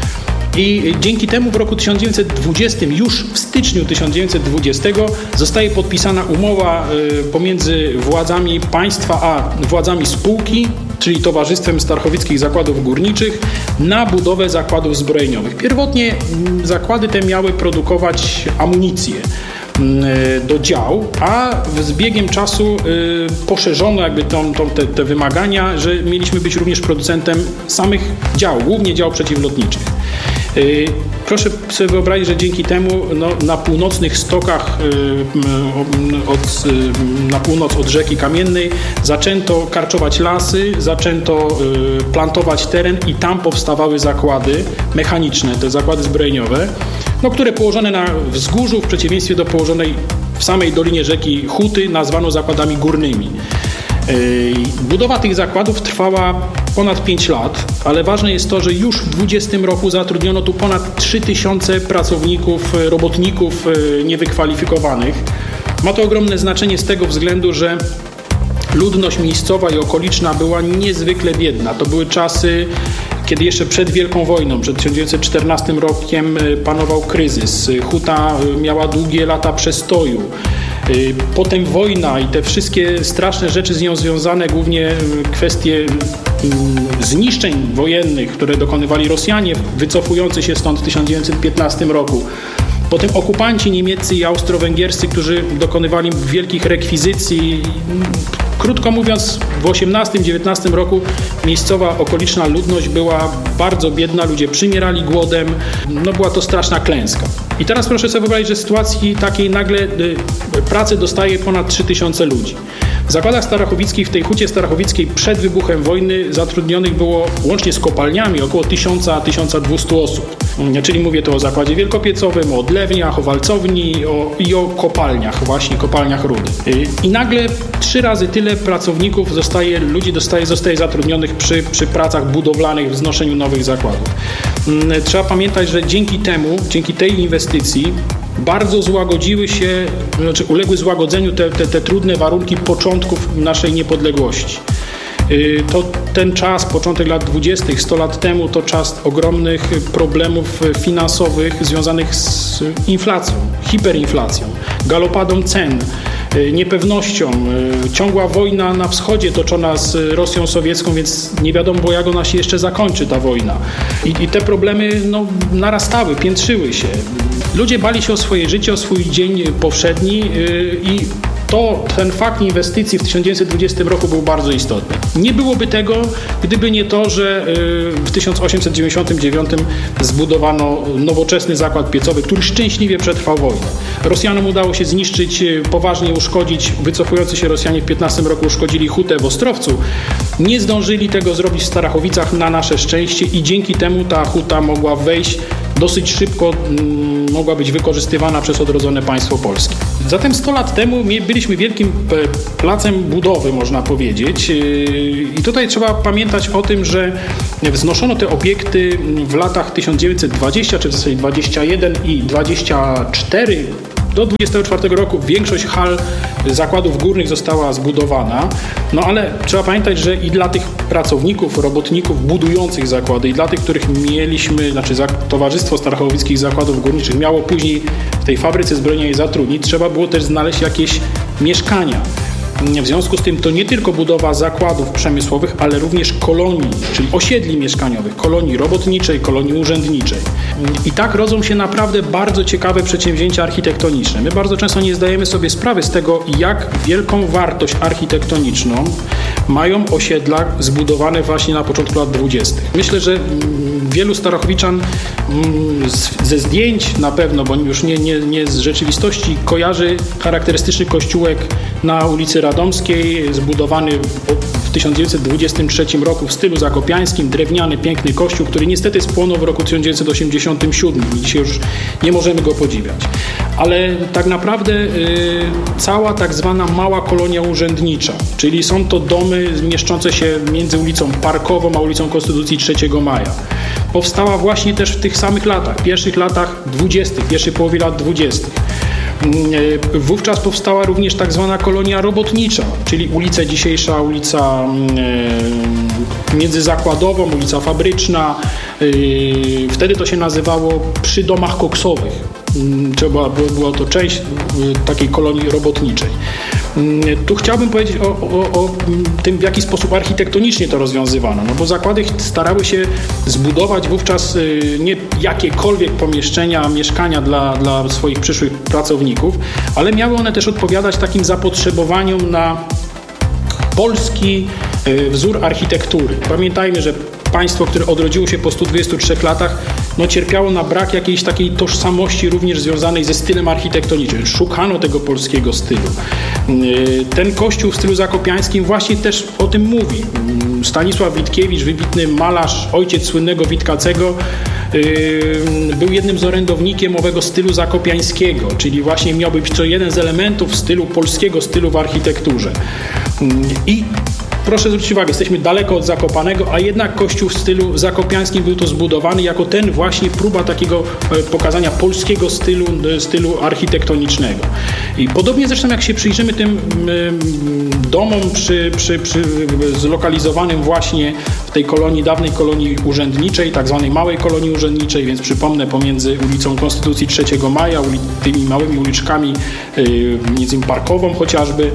I dzięki temu w roku tysiąc dziewięćset dwudziestym, już w styczniu tysiąc dziewięćset dwudziestego zostaje podpisana umowa pomiędzy władzami państwa a władzami spółki, czyli Towarzystwem Starachowickich Zakładów Górniczych, na budowę zakładów zbrojeniowych. Pierwotnie zakłady te miały produkować amunicję do dział, a z biegiem czasu y, poszerzono jakby tą, tą, te, te wymagania, że mieliśmy być również producentem samych dział, głównie dział przeciwlotniczych. Y, proszę sobie wyobrazić, że dzięki temu no, na północnych stokach y, od, y, na północ od rzeki Kamiennej zaczęto karczować lasy, zaczęto y, plantować teren i tam powstawały zakłady mechaniczne, te zakłady zbrojeniowe, no, które położone na wzgórzu, w przeciwieństwie do położonej w samej dolinie rzeki huty, nazwano zakładami górnymi. Budowa tych zakładów trwała ponad pięć lat, ale ważne jest to, że już w dwudziestym roku zatrudniono tu ponad trzy tysiące pracowników, robotników niewykwalifikowanych. Ma to ogromne znaczenie z tego względu, że ludność miejscowa i okoliczna była niezwykle biedna. To były czasy, kiedy jeszcze przed Wielką Wojną, przed tysiąc dziewięćset czternastym rokiem panował kryzys. Huta miała długie lata przestoju. Potem wojna i te wszystkie straszne rzeczy z nią związane, głównie kwestie zniszczeń wojennych, które dokonywali Rosjanie, wycofujący się stąd w tysiąc dziewięćset piętnastym roku. Potem okupanci niemieccy i austro-węgierscy, którzy dokonywali wielkich rekwizycji. Krótko mówiąc, w osiemnastym dziewiętnastym roku miejscowa, okoliczna ludność była bardzo biedna, ludzie przymierali głodem, no była to straszna klęska. I teraz proszę sobie wyobrazić, że w sytuacji takiej nagle y, pracę dostaje ponad trzy tysiące ludzi. W zakładach starachowickich, w tej hucie starachowickiej przed wybuchem wojny zatrudnionych było łącznie z kopalniami około tysiąc do tysiąca dwustu osób. Czyli mówię tu o zakładzie wielkopiecowym, o odlewniach, o walcowni o, i o kopalniach, właśnie kopalniach rudy. I nagle trzy razy tyle pracowników zostaje, ludzi dostaje, zostaje zatrudnionych przy, przy pracach budowlanych, wznoszeniu nowych zakładów. Trzeba pamiętać, że dzięki temu, dzięki tej inwestycji bardzo złagodziły się, znaczy uległy złagodzeniu te, te, te trudne warunki początków naszej niepodległości. To ten czas, początek lat dwudziestych, sto lat temu, to czas ogromnych problemów finansowych związanych z inflacją, hiperinflacją, galopadą cen, niepewnością, ciągła wojna na wschodzie toczona z Rosją sowiecką, więc nie wiadomo było, jak ona się jeszcze zakończy, ta wojna. I, i te problemy no, narastały, piętrzyły się. Ludzie bali się o swoje życie, o swój dzień powszedni i to, ten fakt inwestycji w tysiąc dziewięćset dwudziestym roku był bardzo istotny. Nie byłoby tego, gdyby nie to, że w tysiąc osiemset dziewięćdziesiątym dziewiątym zbudowano nowoczesny zakład piecowy, który szczęśliwie przetrwał wojnę. Rosjanom udało się zniszczyć, poważnie uszkodzić, wycofujący się Rosjanie w piętnastym roku uszkodzili hutę w Ostrowcu. Nie zdążyli tego zrobić w Starachowicach na nasze szczęście i dzięki temu ta huta mogła wejść dosyć szybko, m, mogła być wykorzystywana przez odrodzone państwo polskie. Zatem sto lat temu byliśmy wielkim placem budowy, można powiedzieć. I tutaj trzeba pamiętać o tym, że wznoszono te obiekty w latach tysiąc dziewięćset dwudziestym, czy w zasadzie dwudziestym pierwszym i dwudziestym czwartym. Do dwudziestego czwartego roku większość hal zakładów górnych została zbudowana, no ale trzeba pamiętać, że i dla tych pracowników, robotników budujących zakłady, i dla tych, których mieliśmy, znaczy Towarzystwo Starachowickich Zakładów Górniczych miało później w tej fabryce zbrojeniowej zatrudnić, trzeba było też znaleźć jakieś mieszkania. W związku z tym to nie tylko budowa zakładów przemysłowych, ale również kolonii, czyli osiedli mieszkaniowych, kolonii robotniczej, kolonii urzędniczej. I tak rodzą się naprawdę bardzo ciekawe przedsięwzięcia architektoniczne. My bardzo często nie zdajemy sobie sprawy z tego, jak wielką wartość architektoniczną mają osiedla zbudowane właśnie na początku lat dwudziestych. Myślę, że wielu Starachowiczan ze zdjęć na pewno, bo już nie, nie, nie z rzeczywistości, kojarzy charakterystyczny kościółek na ulicy Radomskiej, zbudowany w tysiąc dziewięćset dwudziestym trzecim roku w stylu zakopiańskim, drewniany, piękny kościół, który niestety spłonął w roku tysiąc dziewięćset osiemdziesiątym siódmym i dzisiaj już nie możemy go podziwiać. Ale tak naprawdę y, cała tak zwana mała kolonia urzędnicza, czyli są to domy mieszczące się między ulicą Parkową a ulicą Konstytucji trzeciego maja. Powstała właśnie też w tych samych latach, pierwszych latach dwudziestych, pierwszej połowie lat dwudziestych. Wówczas powstała również tak zwana kolonia robotnicza, czyli ulica dzisiejsza, ulica Międzyzakładową, ulica Fabryczna. Wtedy to się nazywało przy domach koksowych. Była, była to część takiej kolonii robotniczej. Tu chciałbym powiedzieć o, o, o tym, w jaki sposób architektonicznie to rozwiązywano, no bo zakłady starały się zbudować wówczas nie jakiekolwiek pomieszczenia, mieszkania dla, dla swoich przyszłych pracowników, ale miały one też odpowiadać takim zapotrzebowaniom na polski wzór architektury. Pamiętajmy, że państwo, które odrodziło się po stu dwudziestu trzech latach, no cierpiało na brak jakiejś takiej tożsamości również związanej ze stylem architektonicznym. Szukano tego polskiego stylu. Ten kościół w stylu zakopiańskim właśnie też o tym mówi. Stanisław Witkiewicz, wybitny malarz, ojciec słynnego Witkacego, był jednym z orędownikiem owego stylu zakopiańskiego, czyli właśnie miał być to jeden z elementów stylu polskiego stylu w architekturze. I proszę zwrócić uwagę, jesteśmy daleko od Zakopanego, a jednak kościół w stylu zakopiańskim był to zbudowany jako ten właśnie próba takiego pokazania polskiego stylu, stylu architektonicznego. I podobnie zresztą jak się przyjrzymy tym domom przy, przy, przy zlokalizowanym właśnie w tej kolonii, dawnej kolonii urzędniczej, tak zwanej małej kolonii urzędniczej, więc przypomnę pomiędzy ulicą Konstytucji trzeciego maja, tymi małymi uliczkami, między innymi Parkową chociażby,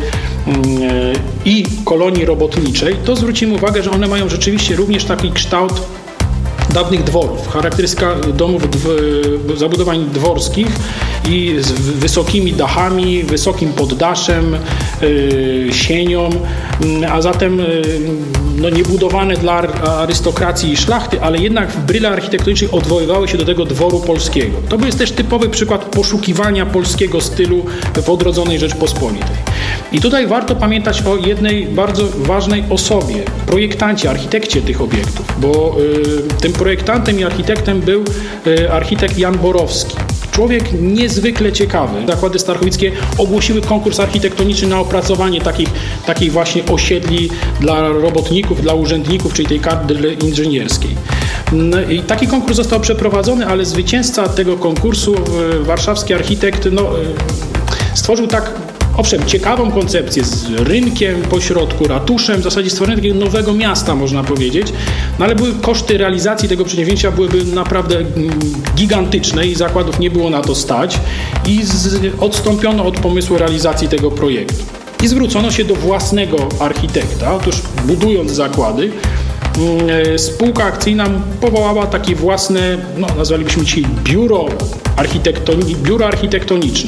i kolonii robotniczej, to zwrócimy uwagę, że one mają rzeczywiście również taki kształt dawnych dworów. Charakterystyka domów, zabudowań dworskich i z wysokimi dachami, wysokim poddaszem, yy, sienią, a zatem yy, no nie budowane dla arystokracji i szlachty, ale jednak w bryle architektonicznej odwoływały się do tego dworu polskiego. To jest też typowy przykład poszukiwania polskiego stylu w odrodzonej Rzeczpospolitej. I tutaj warto pamiętać o jednej bardzo ważnej osobie, projektancie, architekcie tych obiektów, bo y, tym projektantem i architektem był y, architekt Jan Borowski. Człowiek niezwykle ciekawy. Zakłady starachowickie ogłosiły konkurs architektoniczny na opracowanie takich, takich właśnie osiedli dla robotników, dla urzędników, czyli tej kadry inżynierskiej. I taki konkurs został przeprowadzony, ale zwycięzca tego konkursu, warszawski architekt, no, stworzył tak, owszem, ciekawą koncepcję z rynkiem pośrodku, ratuszem, w zasadzie stworzenie takiego nowego miasta, można powiedzieć, no ale były koszty realizacji tego przedsięwzięcia byłyby naprawdę gigantyczne i zakładów nie było na to stać i z, odstąpiono od pomysłu realizacji tego projektu. I zwrócono się do własnego architekta. Otóż budując zakłady, spółka akcyjna powołała takie własne, no nazwalibyśmy dzisiaj biuro, architektoni- biuro architektoniczne.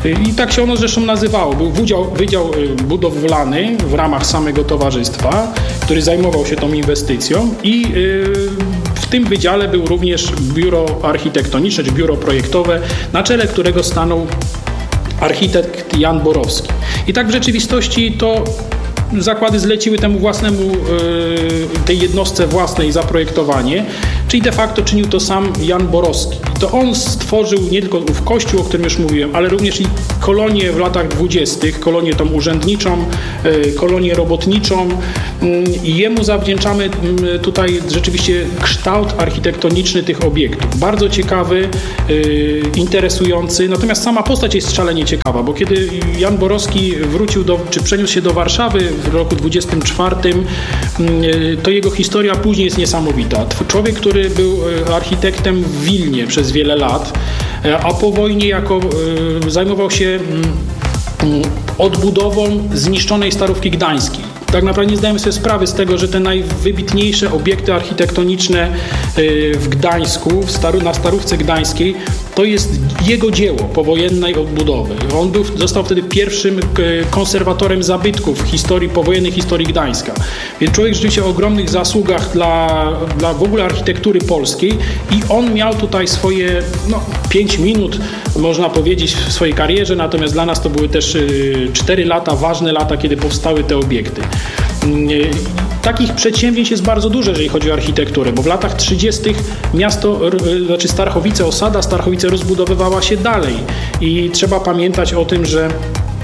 I tak się ono zresztą nazywało. Był wydział, wydział budowlany w ramach samego towarzystwa, który zajmował się tą inwestycją i w tym wydziale był również biuro architektoniczne, czy biuro projektowe, na czele którego stanął architekt Jan Borowski. I tak w rzeczywistości to zakłady zleciły temu własnemu, tej jednostce własnej zaprojektowanie, czyli de facto czynił to sam Jan Borowski. I to on stworzył nie tylko ów kościół, o którym już mówiłem, ale również i kolonię w latach dwudziestych, kolonię tą urzędniczą, kolonię robotniczą i jemu zawdzięczamy tutaj rzeczywiście kształt architektoniczny tych obiektów. Bardzo ciekawy, interesujący, natomiast sama postać jest szalenie ciekawa, bo kiedy Jan Borowski wrócił do, czy przeniósł się do Warszawy w roku dwudziestym czwartym, to jego historia później jest niesamowita. Człowiek, który był architektem w Wilnie przez wiele lat, a po wojnie jako zajmował się odbudową zniszczonej Starówki Gdańskiej. Tak naprawdę nie zdajemy sobie sprawy z tego, że te najwybitniejsze obiekty architektoniczne w Gdańsku, w Staru, na Starówce Gdańskiej, to jest jego dzieło powojennej odbudowy. On był, został wtedy pierwszym konserwatorem zabytków w historii, powojennej historii Gdańska. Więc człowiek rzeczywiście o ogromnych zasługach dla, dla w ogóle architektury polskiej i on miał tutaj swoje no, pięć minut, można powiedzieć, w swojej karierze, natomiast dla nas to były też cztery lata, ważne lata, kiedy powstały te obiekty. Takich przedsięwzięć jest bardzo dużo, jeżeli chodzi o architekturę, bo w latach trzydziestych miasto, znaczy Starachowice, osada Starachowice rozbudowywała się dalej i trzeba pamiętać o tym, że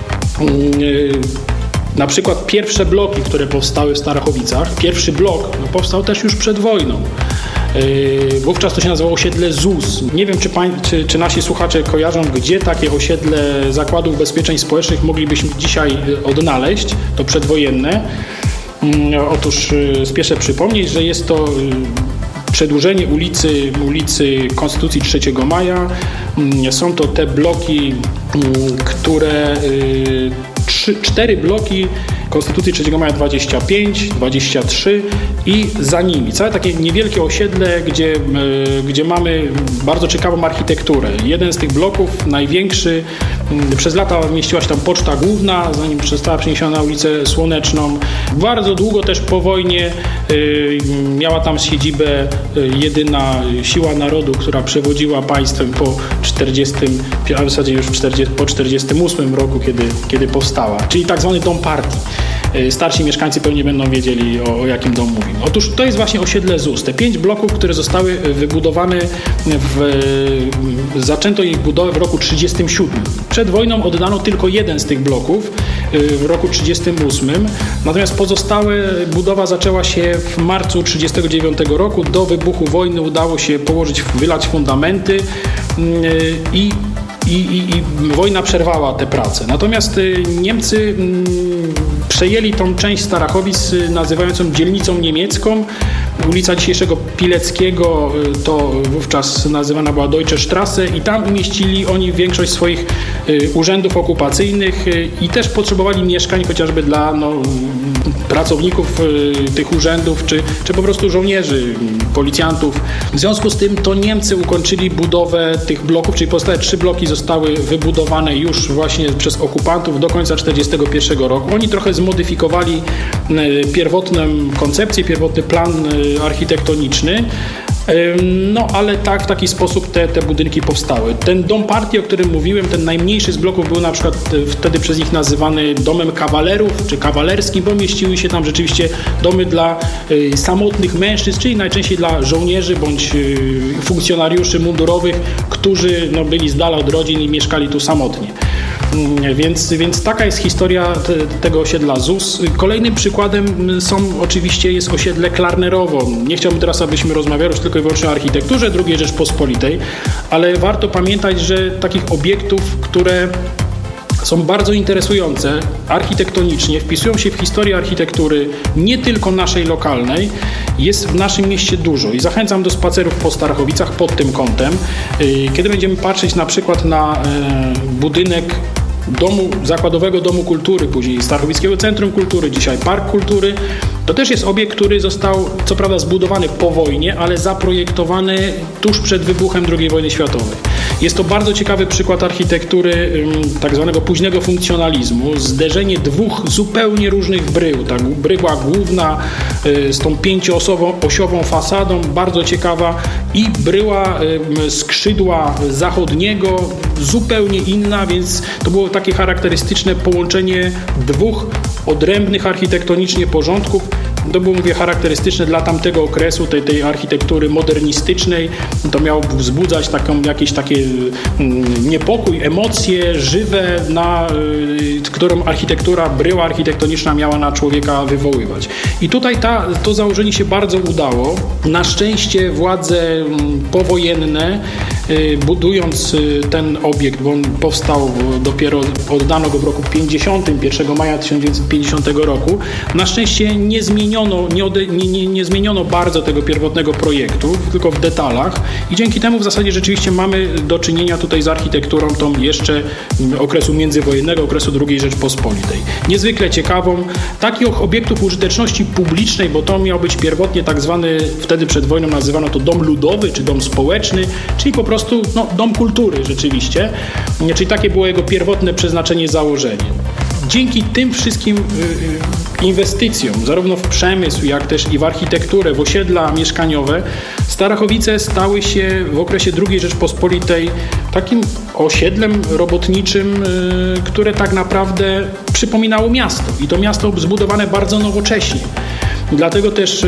yy, na przykład pierwsze bloki, które powstały w Starachowicach, pierwszy blok no, powstał też już przed wojną. Yy, wówczas to się nazywało osiedle Z U S. Nie wiem, czy, pań, czy, czy nasi słuchacze kojarzą, gdzie takie osiedle Zakładu Ubezpieczeń Społecznych moglibyśmy dzisiaj odnaleźć, to przedwojenne. Yy, otóż yy, spieszę przypomnieć, że jest to yy, przedłużenie ulicy, ulicy Konstytucji trzeciego maja. Yy, są to te bloki, yy, które... Yy, Trzy, cztery bloki Konstytucji trzeciego maja dwadzieścia pięć, dwadzieścia trzy i za nimi. Całe takie niewielkie osiedle, gdzie, yy, gdzie mamy bardzo ciekawą architekturę. Jeden z tych bloków, największy, yy, przez lata mieściła się tam poczta główna, zanim została przeniesiona na ulicę Słoneczną. Bardzo długo też po wojnie yy, miała tam siedzibę yy, jedyna siła narodu, która przewodziła państwem po czterdziestym, a w zasadzie już czterdziestym, po czterdziestym ósmym roku, kiedy, kiedy powstała, czyli tak zwany dom partii. Starsi mieszkańcy pewnie będą wiedzieli, o, o jakim domu mówimy. Otóż to jest właśnie osiedle Z U S. Te pięć bloków, które zostały wybudowane, w, zaczęto ich budowę w roku trzydziestym siódmym. Przed wojną oddano tylko jeden z tych bloków w roku trzydziestym ósmym, natomiast pozostałe budowa zaczęła się w marcu trzydziestego dziewiątego roku. Do wybuchu wojny udało się położyć, wylać fundamenty i I, i, I wojna przerwała te prace. Natomiast Niemcy mm, przejęli tą część Starachowic nazywającą dzielnicą niemiecką. Ulica dzisiejszego Pileckiego to wówczas nazywana była Deutsche Straße i tam umieścili oni większość swoich y, urzędów okupacyjnych y, i też potrzebowali mieszkań chociażby dla no, pracowników y, tych urzędów, czy, czy po prostu żołnierzy, policjantów. W związku z tym to Niemcy ukończyli budowę tych bloków, czyli pozostałe trzy bloki zostały wybudowane już właśnie przez okupantów do końca tysiąc dziewięćset czterdziestego pierwszego roku. Oni trochę zmodyfikowali y, pierwotną koncepcję, pierwotny plan y, architektoniczny. No ale tak, w taki sposób te, te budynki powstały. Ten dom partii, o którym mówiłem, ten najmniejszy z bloków był na przykład wtedy przez nich nazywany domem kawalerów czy kawalerskim, bo mieściły się tam rzeczywiście domy dla y, samotnych mężczyzn, czyli najczęściej dla żołnierzy bądź y, funkcjonariuszy mundurowych, którzy no, byli z dala od rodzin i mieszkali tu samotnie. Więc, więc taka jest historia te, tego osiedla Z U S. Kolejnym przykładem są oczywiście jest osiedle Klarnerowo. Nie chciałbym teraz, abyśmy rozmawiali już tylko i wyłącznie o architekturze drugiej Rzeczpospolitej, ale warto pamiętać, że takich obiektów, które są bardzo interesujące architektonicznie, wpisują się w historię architektury nie tylko naszej lokalnej, jest w naszym mieście dużo i zachęcam do spacerów po Starachowicach pod tym kątem. Kiedy będziemy patrzeć na przykład na budynek domu, Zakładowego Domu Kultury, później Starachowickiego Centrum Kultury, dzisiaj Park Kultury, to też jest obiekt, który został co prawda zbudowany po wojnie, ale zaprojektowany tuż przed wybuchem drugiej wojny światowej. Jest to bardzo ciekawy przykład architektury tak zwanego późnego funkcjonalizmu. Zderzenie dwóch zupełnie różnych brył. Ta bryła główna z tą pięcioosiową fasadą, bardzo ciekawa, i bryła skrzydła zachodniego, zupełnie inna, więc to było takie charakterystyczne połączenie dwóch odrębnych architektonicznie porządków. To było, mówię, charakterystyczne dla tamtego okresu, tej, tej architektury modernistycznej. To miało wzbudzać taką, jakieś takie mm, niepokój, emocje żywe, na, y, którą architektura, bryła architektoniczna miała na człowieka wywoływać. I tutaj ta, to założenie się bardzo udało. Na szczęście władze y, powojenne, y, budując y, ten obiekt, bo on powstał dopiero, oddano go w roku pięćdziesiątym, pierwszego maja tysiąc dziewięćset pięćdziesiątego roku, na szczęście nie zmieniono Nie, ode, nie, nie, nie zmieniono bardzo tego pierwotnego projektu, tylko w detalach, i dzięki temu w zasadzie rzeczywiście mamy do czynienia tutaj z architekturą tą jeszcze okresu międzywojennego, okresu drugiej Rzeczpospolitej. Niezwykle ciekawą. Takich obiektów użyteczności publicznej, bo to miał być pierwotnie tak zwany, wtedy przed wojną nazywano to dom ludowy, czy dom społeczny, czyli po prostu no, dom kultury rzeczywiście, czyli takie było jego pierwotne przeznaczenie, założenie. Dzięki tym wszystkim inwestycjom, zarówno w przemysł, jak też i w architekturę, w osiedla mieszkaniowe, Starachowice stały się w okresie drugiej Rzeczpospolitej takim osiedlem robotniczym, które tak naprawdę przypominało miasto. I to miasto zbudowane bardzo nowocześnie. Dlatego też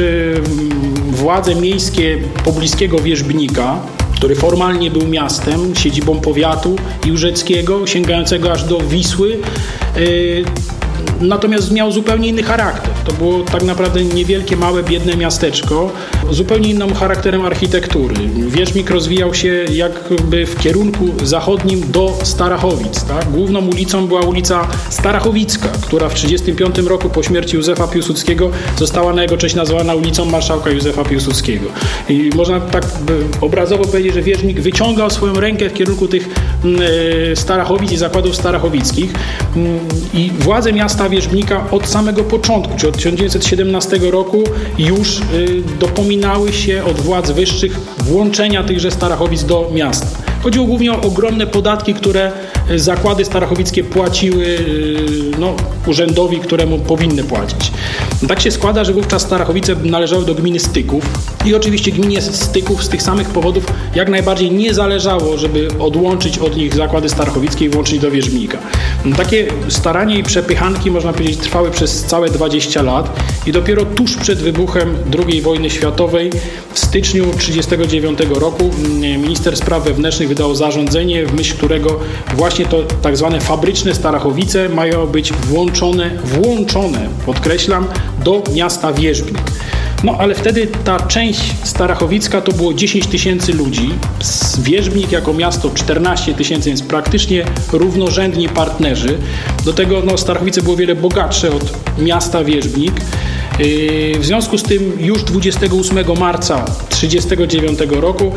władze miejskie pobliskiego Wierzbnika, który formalnie był miastem, siedzibą powiatu jórzeckiego, sięgającego aż do Wisły, yy, natomiast miał zupełnie inny charakter. To było tak naprawdę niewielkie, małe, biedne miasteczko, zupełnie innym charakterem architektury. Wierzbnik rozwijał się jakby w kierunku zachodnim do Starachowic. Tak? Główną ulicą była ulica Starachowicka, która w tysiąc dziewięćset trzydziestym piątym roku po śmierci Józefa Piłsudskiego została na jego cześć nazwana ulicą Marszałka Józefa Piłsudskiego. I można tak obrazowo powiedzieć, że Wierzbnik wyciągał swoją rękę w kierunku tych Starachowic i zakładów starachowickich, i władze miasta Wierzbnika od samego początku, czy od tysiąc dziewięćset siedemnastego roku już y, dopominały się od władz wyższych włączenia tychże Starachowic do miasta. Chodziło głównie o ogromne podatki, które zakłady starachowickie płaciły y, no, urzędowi, któremu powinny płacić. Tak się składa, że wówczas Starachowice należały do gminy Styków i oczywiście gminie Styków z tych samych powodów jak najbardziej nie zależało, żeby odłączyć od nich zakłady starachowickie i włączyć do Wierzbnika. Takie staranie i przepychanki, można powiedzieć, trwały przez całe dwadzieścia lat i dopiero tuż przed wybuchem drugiej wojny światowej w styczniu tysiąc dziewięćset trzydziestego dziewiątego roku minister spraw wewnętrznych wydał zarządzenie, w myśl którego właśnie to tak zwane fabryczne Starachowice mają być włączone, włączone, podkreślam, do miasta Wierzbnik. No ale wtedy ta część starachowicka to było dziesięć tysięcy ludzi, Wierzbnik jako miasto czternaście tysięcy, więc praktycznie równorzędni partnerzy. Do tego no, Starachowice było wiele bogatsze od miasta Wierzbnik. W związku z tym już dwudziestego ósmego marca tysiąc dziewięćset trzydziestego dziewiątego roku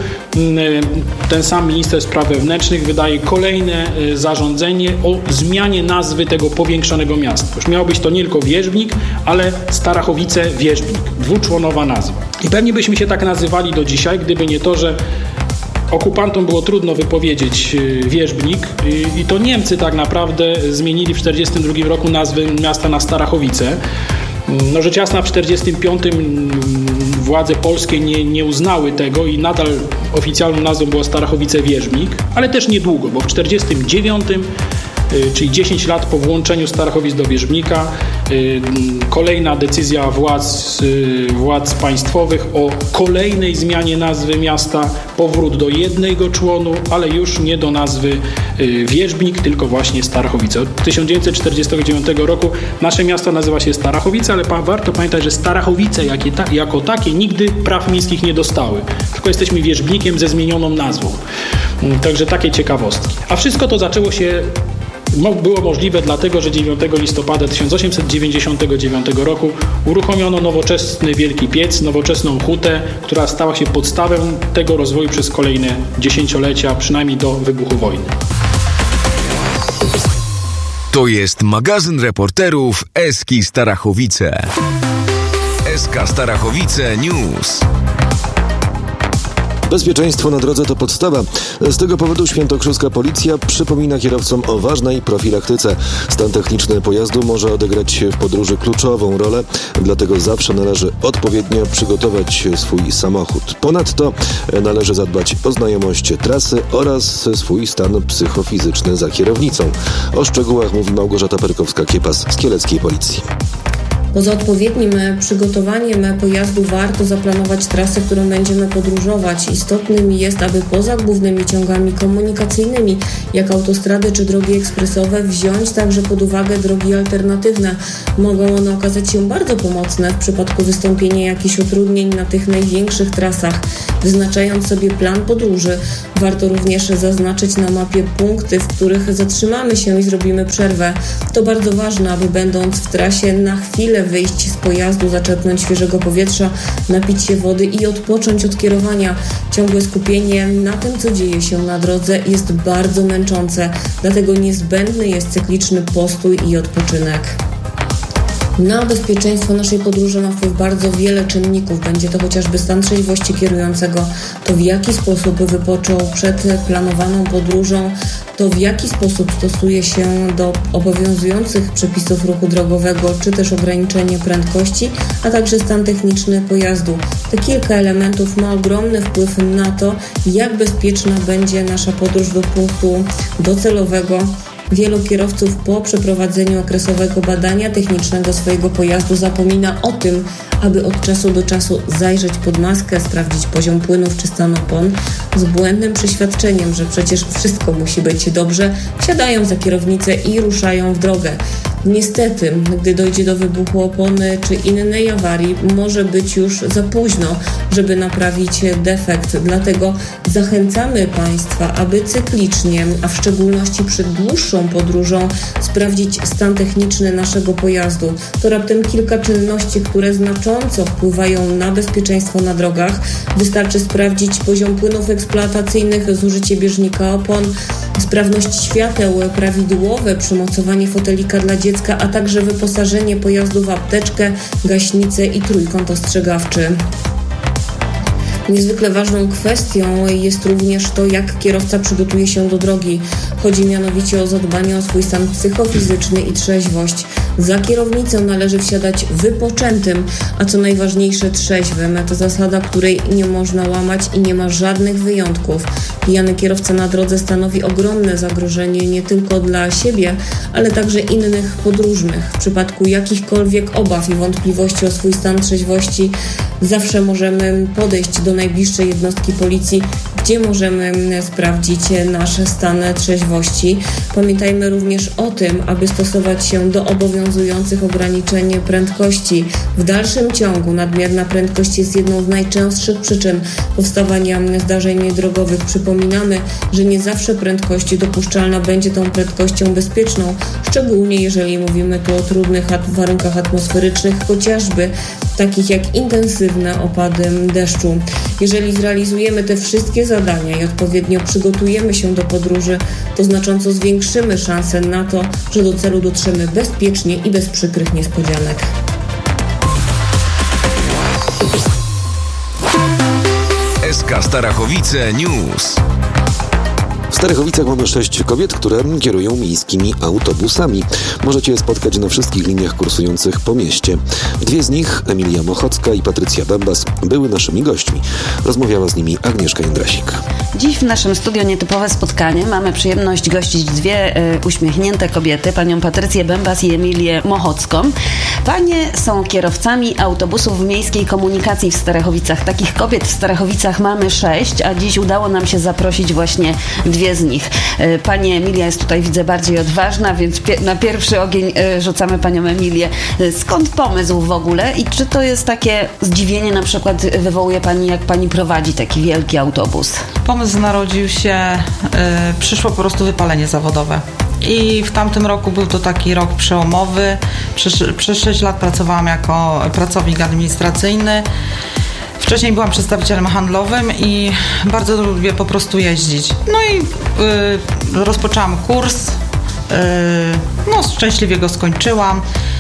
ten sam minister spraw wewnętrznych wydaje kolejne zarządzenie o zmianie nazwy tego powiększonego miasta. Już miało być to nie tylko Wierzbnik, ale Starachowice-Wierzbnik. Dwuczłonowa nazwa. I pewnie byśmy się tak nazywali do dzisiaj, gdyby nie to, że okupantom było trudno wypowiedzieć Wierzbnik i to Niemcy tak naprawdę zmienili w tysiąc dziewięćset czterdziestym drugim roku nazwę miasta na Starachowice. No rzecz jasna w tysiąc dziewięćset czterdziestym piątym władze polskie nie, nie uznały tego i nadal oficjalną nazwą było Starachowice-Wierzbnik, ale też niedługo, bo w tysiąc dziewięćset czterdziestym dziewiątym, czyli dziesięć lat po włączeniu Starachowic do Wierzbnika, kolejna decyzja władz, władz państwowych o kolejnej zmianie nazwy miasta, powrót do jednego członu, ale już nie do nazwy Wierzbnik, tylko właśnie Starachowice. Od tysiąc dziewięćset czterdziestego dziewiątego roku nasze miasto nazywa się Starachowice, ale warto pamiętać, że Starachowice jako takie nigdy praw miejskich nie dostały, tylko jesteśmy Wierzbnikiem ze zmienioną nazwą. Także takie ciekawostki. A wszystko to zaczęło się było możliwe dlatego, że dziewiątego listopada tysiąc osiemset dziewięćdziesiątego dziewiątego roku uruchomiono nowoczesny wielki piec, nowoczesną hutę, która stała się podstawą tego rozwoju przez kolejne dziesięciolecia, przynajmniej do wybuchu wojny. To jest magazyn reporterów Eski Starachowice. Eska Starachowice News. Bezpieczeństwo na drodze to podstawa. Z tego powodu świętokrzyska policja przypomina kierowcom o ważnej profilaktyce. Stan techniczny pojazdu może odegrać w podróży kluczową rolę, dlatego zawsze należy odpowiednio przygotować swój samochód. Ponadto należy zadbać o znajomość trasy oraz swój stan psychofizyczny za kierownicą. O szczegółach mówi Małgorzata Perkowska-Kiepas z Kieleckiej Policji. Poza odpowiednim przygotowaniem pojazdu warto zaplanować trasę, którą będziemy podróżować. Istotnym jest, aby poza głównymi ciągami komunikacyjnymi, jak autostrady czy drogi ekspresowe, wziąć także pod uwagę drogi alternatywne. Mogą one okazać się bardzo pomocne w przypadku wystąpienia jakichś utrudnień na tych największych trasach. Wyznaczając sobie plan podróży, warto również zaznaczyć na mapie punkty, w których zatrzymamy się i zrobimy przerwę. To bardzo ważne, aby będąc w trasie na chwilę wyjść z pojazdu, zaczerpnąć świeżego powietrza, napić się wody i odpocząć od kierowania. Ciągłe skupienie na tym, co dzieje się na drodze, jest bardzo męczące, dlatego niezbędny jest cykliczny postój i odpoczynek. Na bezpieczeństwo naszej podróży ma wpływ bardzo wiele czynników. Będzie to chociażby stan trzeźwości kierującego, to w jaki sposób wypoczął przed planowaną podróżą, to w jaki sposób stosuje się do obowiązujących przepisów ruchu drogowego, czy też ograniczenie prędkości, a także stan techniczny pojazdu. Te kilka elementów ma ogromny wpływ na to, jak bezpieczna będzie nasza podróż do punktu docelowego. Wielu kierowców po przeprowadzeniu okresowego badania technicznego swojego pojazdu zapomina o tym, aby od czasu do czasu zajrzeć pod maskę, sprawdzić poziom płynów czy stan opon. Z błędnym przeświadczeniem, że przecież wszystko musi być dobrze, wsiadają za kierownicę i ruszają w drogę. Niestety, gdy dojdzie do wybuchu opony czy innej awarii, może być już za późno, żeby naprawić defekt. Dlatego zachęcamy Państwa, aby cyklicznie, a w szczególności przed dłuższą podróżą, sprawdzić stan techniczny naszego pojazdu. To raptem kilka czynności, które znacząco wpływają na bezpieczeństwo na drogach. Wystarczy sprawdzić poziom płynów eksploatacyjnych, zużycie bieżnika opon, sprawność świateł, prawidłowe przymocowanie fotelika dla dziecka, a także wyposażenie pojazdu w apteczkę, gaśnicę i trójkąt ostrzegawczy. Niezwykle ważną kwestią jest również to, jak kierowca przygotuje się do drogi. Chodzi mianowicie o zadbanie o swój stan psychofizyczny i trzeźwość. Za kierownicę należy wsiadać wypoczętym, a co najważniejsze trzeźwym. To zasada, której nie można łamać i nie ma żadnych wyjątków. Pijany kierowca na drodze stanowi ogromne zagrożenie nie tylko dla siebie, ale także innych podróżnych. W przypadku jakichkolwiek obaw i wątpliwości o swój stan trzeźwości zawsze możemy podejść do najbliższej jednostki policji, gdzie możemy sprawdzić nasz stan trzeźwości. Pamiętajmy również o tym, aby stosować się do obowiązujących ograniczeń prędkości. W dalszym ciągu nadmierna prędkość jest jedną z najczęstszych przyczyn powstawania zdarzeń drogowych. Przypominamy, że nie zawsze prędkość dopuszczalna będzie tą prędkością bezpieczną, szczególnie jeżeli mówimy tu o trudnych warunkach atmosferycznych, chociażby takich jak intensywne opady deszczu. Jeżeli zrealizujemy te wszystkie zadania i odpowiednio przygotujemy się do podróży, to znacząco zwiększymy szanse na to, że do celu dotrzemy bezpiecznie i bez przykrych niespodzianek. S K Starachowice News. W Starachowicach mamy sześć kobiet, które kierują miejskimi autobusami. Możecie je spotkać na wszystkich liniach kursujących po mieście. Dwie z nich, Emilia Mochocka i Patrycja Bębas, były naszymi gośćmi. Rozmawiała z nimi Agnieszka Jędrasik. Dziś w naszym studiu nietypowe spotkanie. Mamy przyjemność gościć dwie y, uśmiechnięte kobiety, panią Patrycję Bębas i Emilię Mochocką. Panie są kierowcami autobusów miejskiej komunikacji w Starachowicach. Takich kobiet w Starachowicach mamy sześć, a dziś udało nam się zaprosić właśnie dwie z nich. Pani Emilia jest tutaj, widzę, bardziej odważna, więc pie- na pierwszy ogień rzucamy panią Emilię. Skąd pomysł w ogóle i czy to jest takie zdziwienie, na przykład wywołuje pani, jak pani prowadzi taki wielki autobus? Pomysł narodził się, y, przyszło po prostu wypalenie zawodowe. I w tamtym roku był to taki rok przełomowy. Przez, przez sześć lat pracowałam jako pracownik administracyjny. Wcześniej byłam przedstawicielem handlowym i bardzo lubię po prostu jeździć. No i y, rozpoczęłam kurs, y, no szczęśliwie go skończyłam.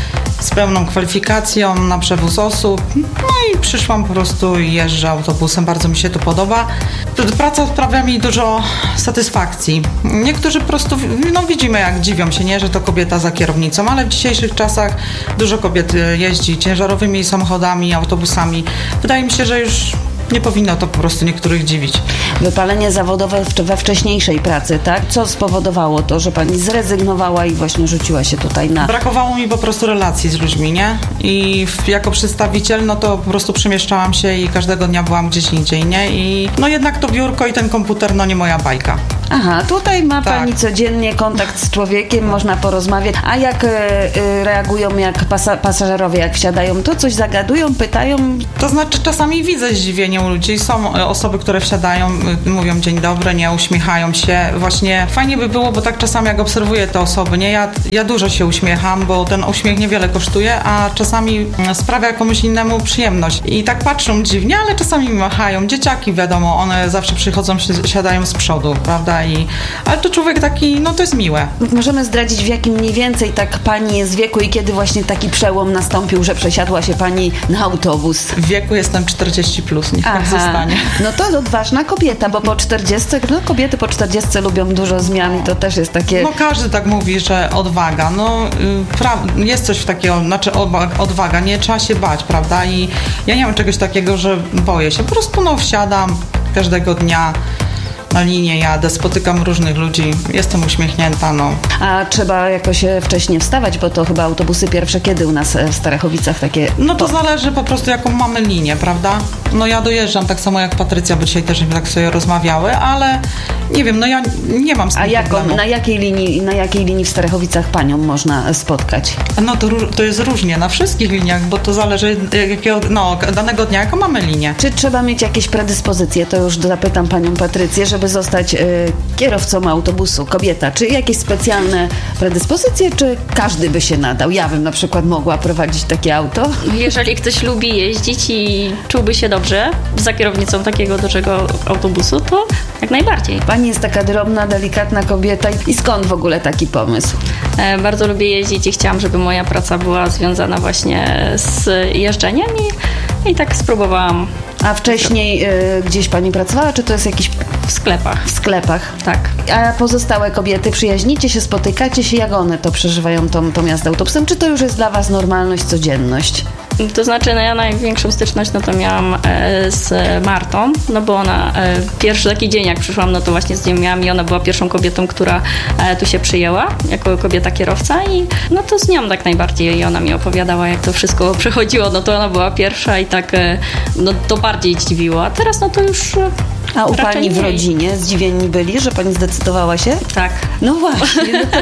z pełną kwalifikacją na przewóz osób. No i przyszłam po prostu i jeżdżę autobusem. Bardzo mi się to podoba. Praca sprawia mi dużo satysfakcji. Niektórzy po prostu, no widzimy jak dziwią się, nie, że to kobieta za kierownicą, ale w dzisiejszych czasach dużo kobiet jeździ ciężarowymi samochodami, autobusami. Wydaje mi się, że już nie powinno to po prostu niektórych dziwić. Wypalenie zawodowe we wcześniejszej pracy, tak? Co spowodowało to, że pani zrezygnowała i właśnie rzuciła się tutaj na... Brakowało mi po prostu relacji z ludźmi, nie? I jako przedstawiciel, no to po prostu przemieszczałam się i każdego dnia byłam gdzieś indziej, nie? I no jednak to biurko i ten komputer, no nie moja bajka. Aha, tutaj ma tak. pani codziennie kontakt z człowiekiem, można porozmawiać. A jak y, y, reagują jak pasa- pasażerowie, jak wsiadają, to coś zagadują, pytają? To znaczy czasami widzę zdziwienie u ludzi. Są osoby, które wsiadają, mówią dzień dobry, nie, uśmiechają się. Właśnie fajnie by było, bo tak czasami jak obserwuję te osoby, nie, ja, ja dużo się uśmiecham, bo ten uśmiech niewiele kosztuje, a czasami sprawia komuś innemu przyjemność. I tak patrzą dziwnie, ale czasami mi machają. Dzieciaki, wiadomo, one zawsze przychodzą, siadają z przodu, prawda? I, ale to człowiek taki, no to jest miłe. Możemy zdradzić, w jakim mniej więcej tak pani jest wieku i kiedy właśnie taki przełom nastąpił, że przesiadła się pani na autobus? W wieku jestem czterdzieści plus, niech tak Aha. zostanie. No to odważna kobieta, bo po czterdziestce, no kobiety po czterdziestce lubią dużo zmian i to też jest takie... No każdy tak mówi, że odwaga, no y, pra- jest coś takiego, znaczy odwaga, nie trzeba się bać, prawda? I ja nie mam czegoś takiego, że boję się, po prostu no wsiadam każdego dnia, na linię jadę, spotykam różnych ludzi, jestem uśmiechnięta, no. A trzeba jakoś wcześniej wstawać, bo to chyba autobusy pierwsze kiedy u nas w Starachowicach takie... No to zależy po prostu jaką mamy linię, prawda? No ja dojeżdżam tak samo jak Patrycja, bo dzisiaj też tak sobie rozmawiały, ale nie wiem, no ja nie mam z tym A jaką, problemu. na jakiej linii, na jakiej linii w Starachowicach panią można spotkać? No to, to jest różnie, na wszystkich liniach, bo to zależy jakiego, no, danego dnia, jaką mamy linię. Czy trzeba mieć jakieś predyspozycje? To już zapytam panią Patrycję, żeby zostać y, kierowcą autobusu, kobieta. Czy jakieś specjalne predyspozycje, czy każdy by się nadał? Ja bym na przykład mogła prowadzić takie auto. Jeżeli ktoś lubi jeździć i czułby się dobrze za kierownicą takiego dużego autobusu, to jak najbardziej. Pani jest taka drobna, delikatna kobieta. I skąd w ogóle taki pomysł? E, bardzo lubię jeździć i chciałam, żeby moja praca była związana właśnie z jeżdżeniem i, i tak spróbowałam. A wcześniej y, gdzieś pani pracowała, czy to jest jakiś... W sklepach. W sklepach. Tak. A pozostałe kobiety, przyjaźnicie się, spotykacie się, jak one to przeżywają tą, tą jazdę autobusem? Czy to już jest dla was normalność, codzienność? To znaczy, no ja największą styczność no to miałam e, z Martą, no bo ona e, pierwszy taki dzień jak przyszłam, no to właśnie z nią miałam i ona była pierwszą kobietą, która e, tu się przyjęła jako kobieta kierowca i no to z nią tak najbardziej i ona mi opowiadała jak to wszystko przechodziło, no to ona była pierwsza i tak e, no to bardziej dziwiło, a teraz no to już e, A u pani w mniej. rodzinie zdziwieni byli, że pani zdecydowała się? Tak. No właśnie. No, to...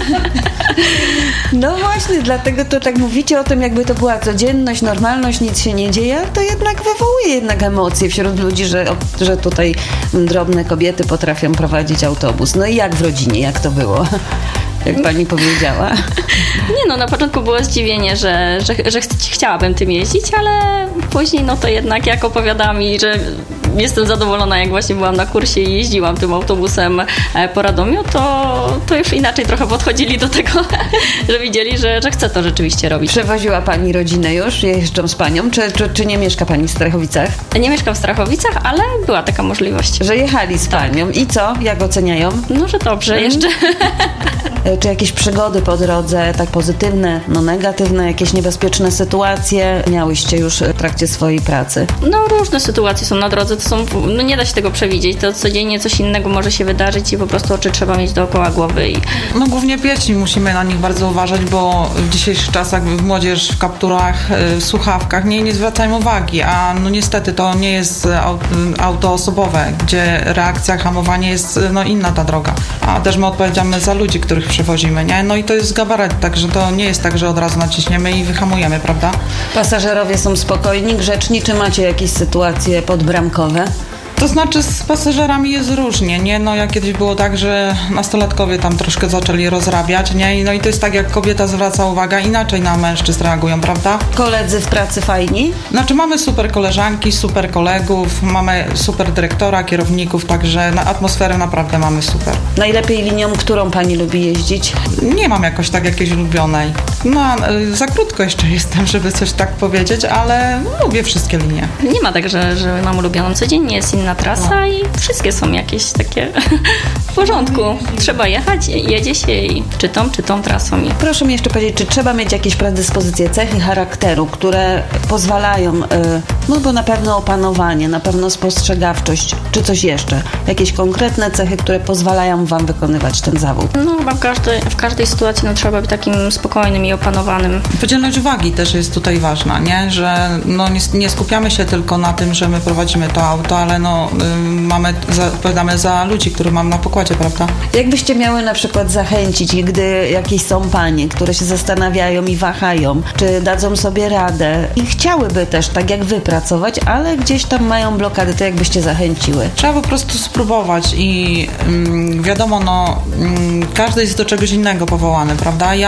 no właśnie, dlatego to tak mówicie o tym, jakby to była codzienność, normalność, nic się nie dzieje, to jednak wywołuje jednak emocje wśród ludzi, że, że tutaj drobne kobiety potrafią prowadzić autobus. No i jak w rodzinie, jak to było? Jak pani powiedziała. Nie no, na początku było zdziwienie, że, że, że ch- chciałabym tym jeździć, ale później no to jednak jak opowiadała mi, że jestem zadowolona, jak właśnie byłam na kursie i jeździłam tym autobusem po Radomiu, to, to już inaczej trochę podchodzili do tego, że widzieli, że, że chcę to rzeczywiście robić. Przewoziła pani rodzinę już, jeżdżą z panią, czy, czy, czy nie mieszka pani w Strachowicach? Nie mieszkam w Strachowicach, ale była taka możliwość. Że jechali z panią. I co? Jak oceniają? No, że dobrze jeszcze. Czy jakieś przygody po drodze, tak pozytywne, no negatywne, jakieś niebezpieczne sytuacje miałyście już w trakcie swojej pracy? No różne sytuacje są na drodze, to są, no nie da się tego przewidzieć, to codziennie coś innego może się wydarzyć i po prostu oczy trzeba mieć dookoła głowy. I... No głównie pieci, musimy na nich bardzo uważać, bo w dzisiejszych czasach młodzież w kapturach, w słuchawkach nie, nie zwracają uwagi, a no niestety to nie jest auto osobowe, gdzie reakcja, hamowanie jest no inna ta droga, a też my odpowiadamy za ludzi, których przewozimy, nie? No i to jest gabaret, także to nie jest tak, że od razu naciśniemy i wyhamujemy, prawda? Pasażerowie są spokojni, grzeczni, czy macie jakieś sytuacje podbramkowe? To znaczy z pasażerami jest różnie, nie? No jak kiedyś było tak, że nastolatkowie tam troszkę zaczęli rozrabiać, nie? No i to jest tak, jak kobieta zwraca uwagę, inaczej na mężczyzn reagują, prawda? Koledzy w pracy fajni? Znaczy mamy super koleżanki, super kolegów, mamy super dyrektora, kierowników, także na atmosferę naprawdę mamy super. Najlepiej linią, którą pani lubi jeździć? Nie mam jakoś tak jakiejś ulubionej. No, za krótko jeszcze jestem, żeby coś tak powiedzieć, ale lubię wszystkie linie. Nie ma tak, że, że mam ulubioną. Codziennie jest inna trasa no. i wszystkie są jakieś takie w porządku. Trzeba jechać, jedzie się i czy tą, czy tą trasą. I... Proszę mi jeszcze powiedzieć, czy trzeba mieć jakieś predyspozycje, cechy charakteru, które pozwalają, yy, no bo na pewno opanowanie, na pewno spostrzegawczość, czy coś jeszcze? Jakieś konkretne cechy, które pozwalają Wam wykonywać ten zawód? No chyba w każdej, w każdej sytuacji no, trzeba być takim spokojnym i opanowanym. Podzielność uwagi też jest tutaj ważna, nie? Że no, nie, nie skupiamy się tylko na tym, że my prowadzimy to auto, ale no, y, mamy, za, odpowiadamy za ludzi, których mamy na pokładzie, prawda? Jakbyście miały na przykład zachęcić, gdy jakieś są panie, które się zastanawiają i wahają, czy dadzą sobie radę i chciałyby też tak jak wy pracować, ale gdzieś tam mają blokady, to jakbyście zachęciły? Trzeba po prostu spróbować i ym, wiadomo, no ym, każdy jest do czegoś innego powołany, prawda? Ja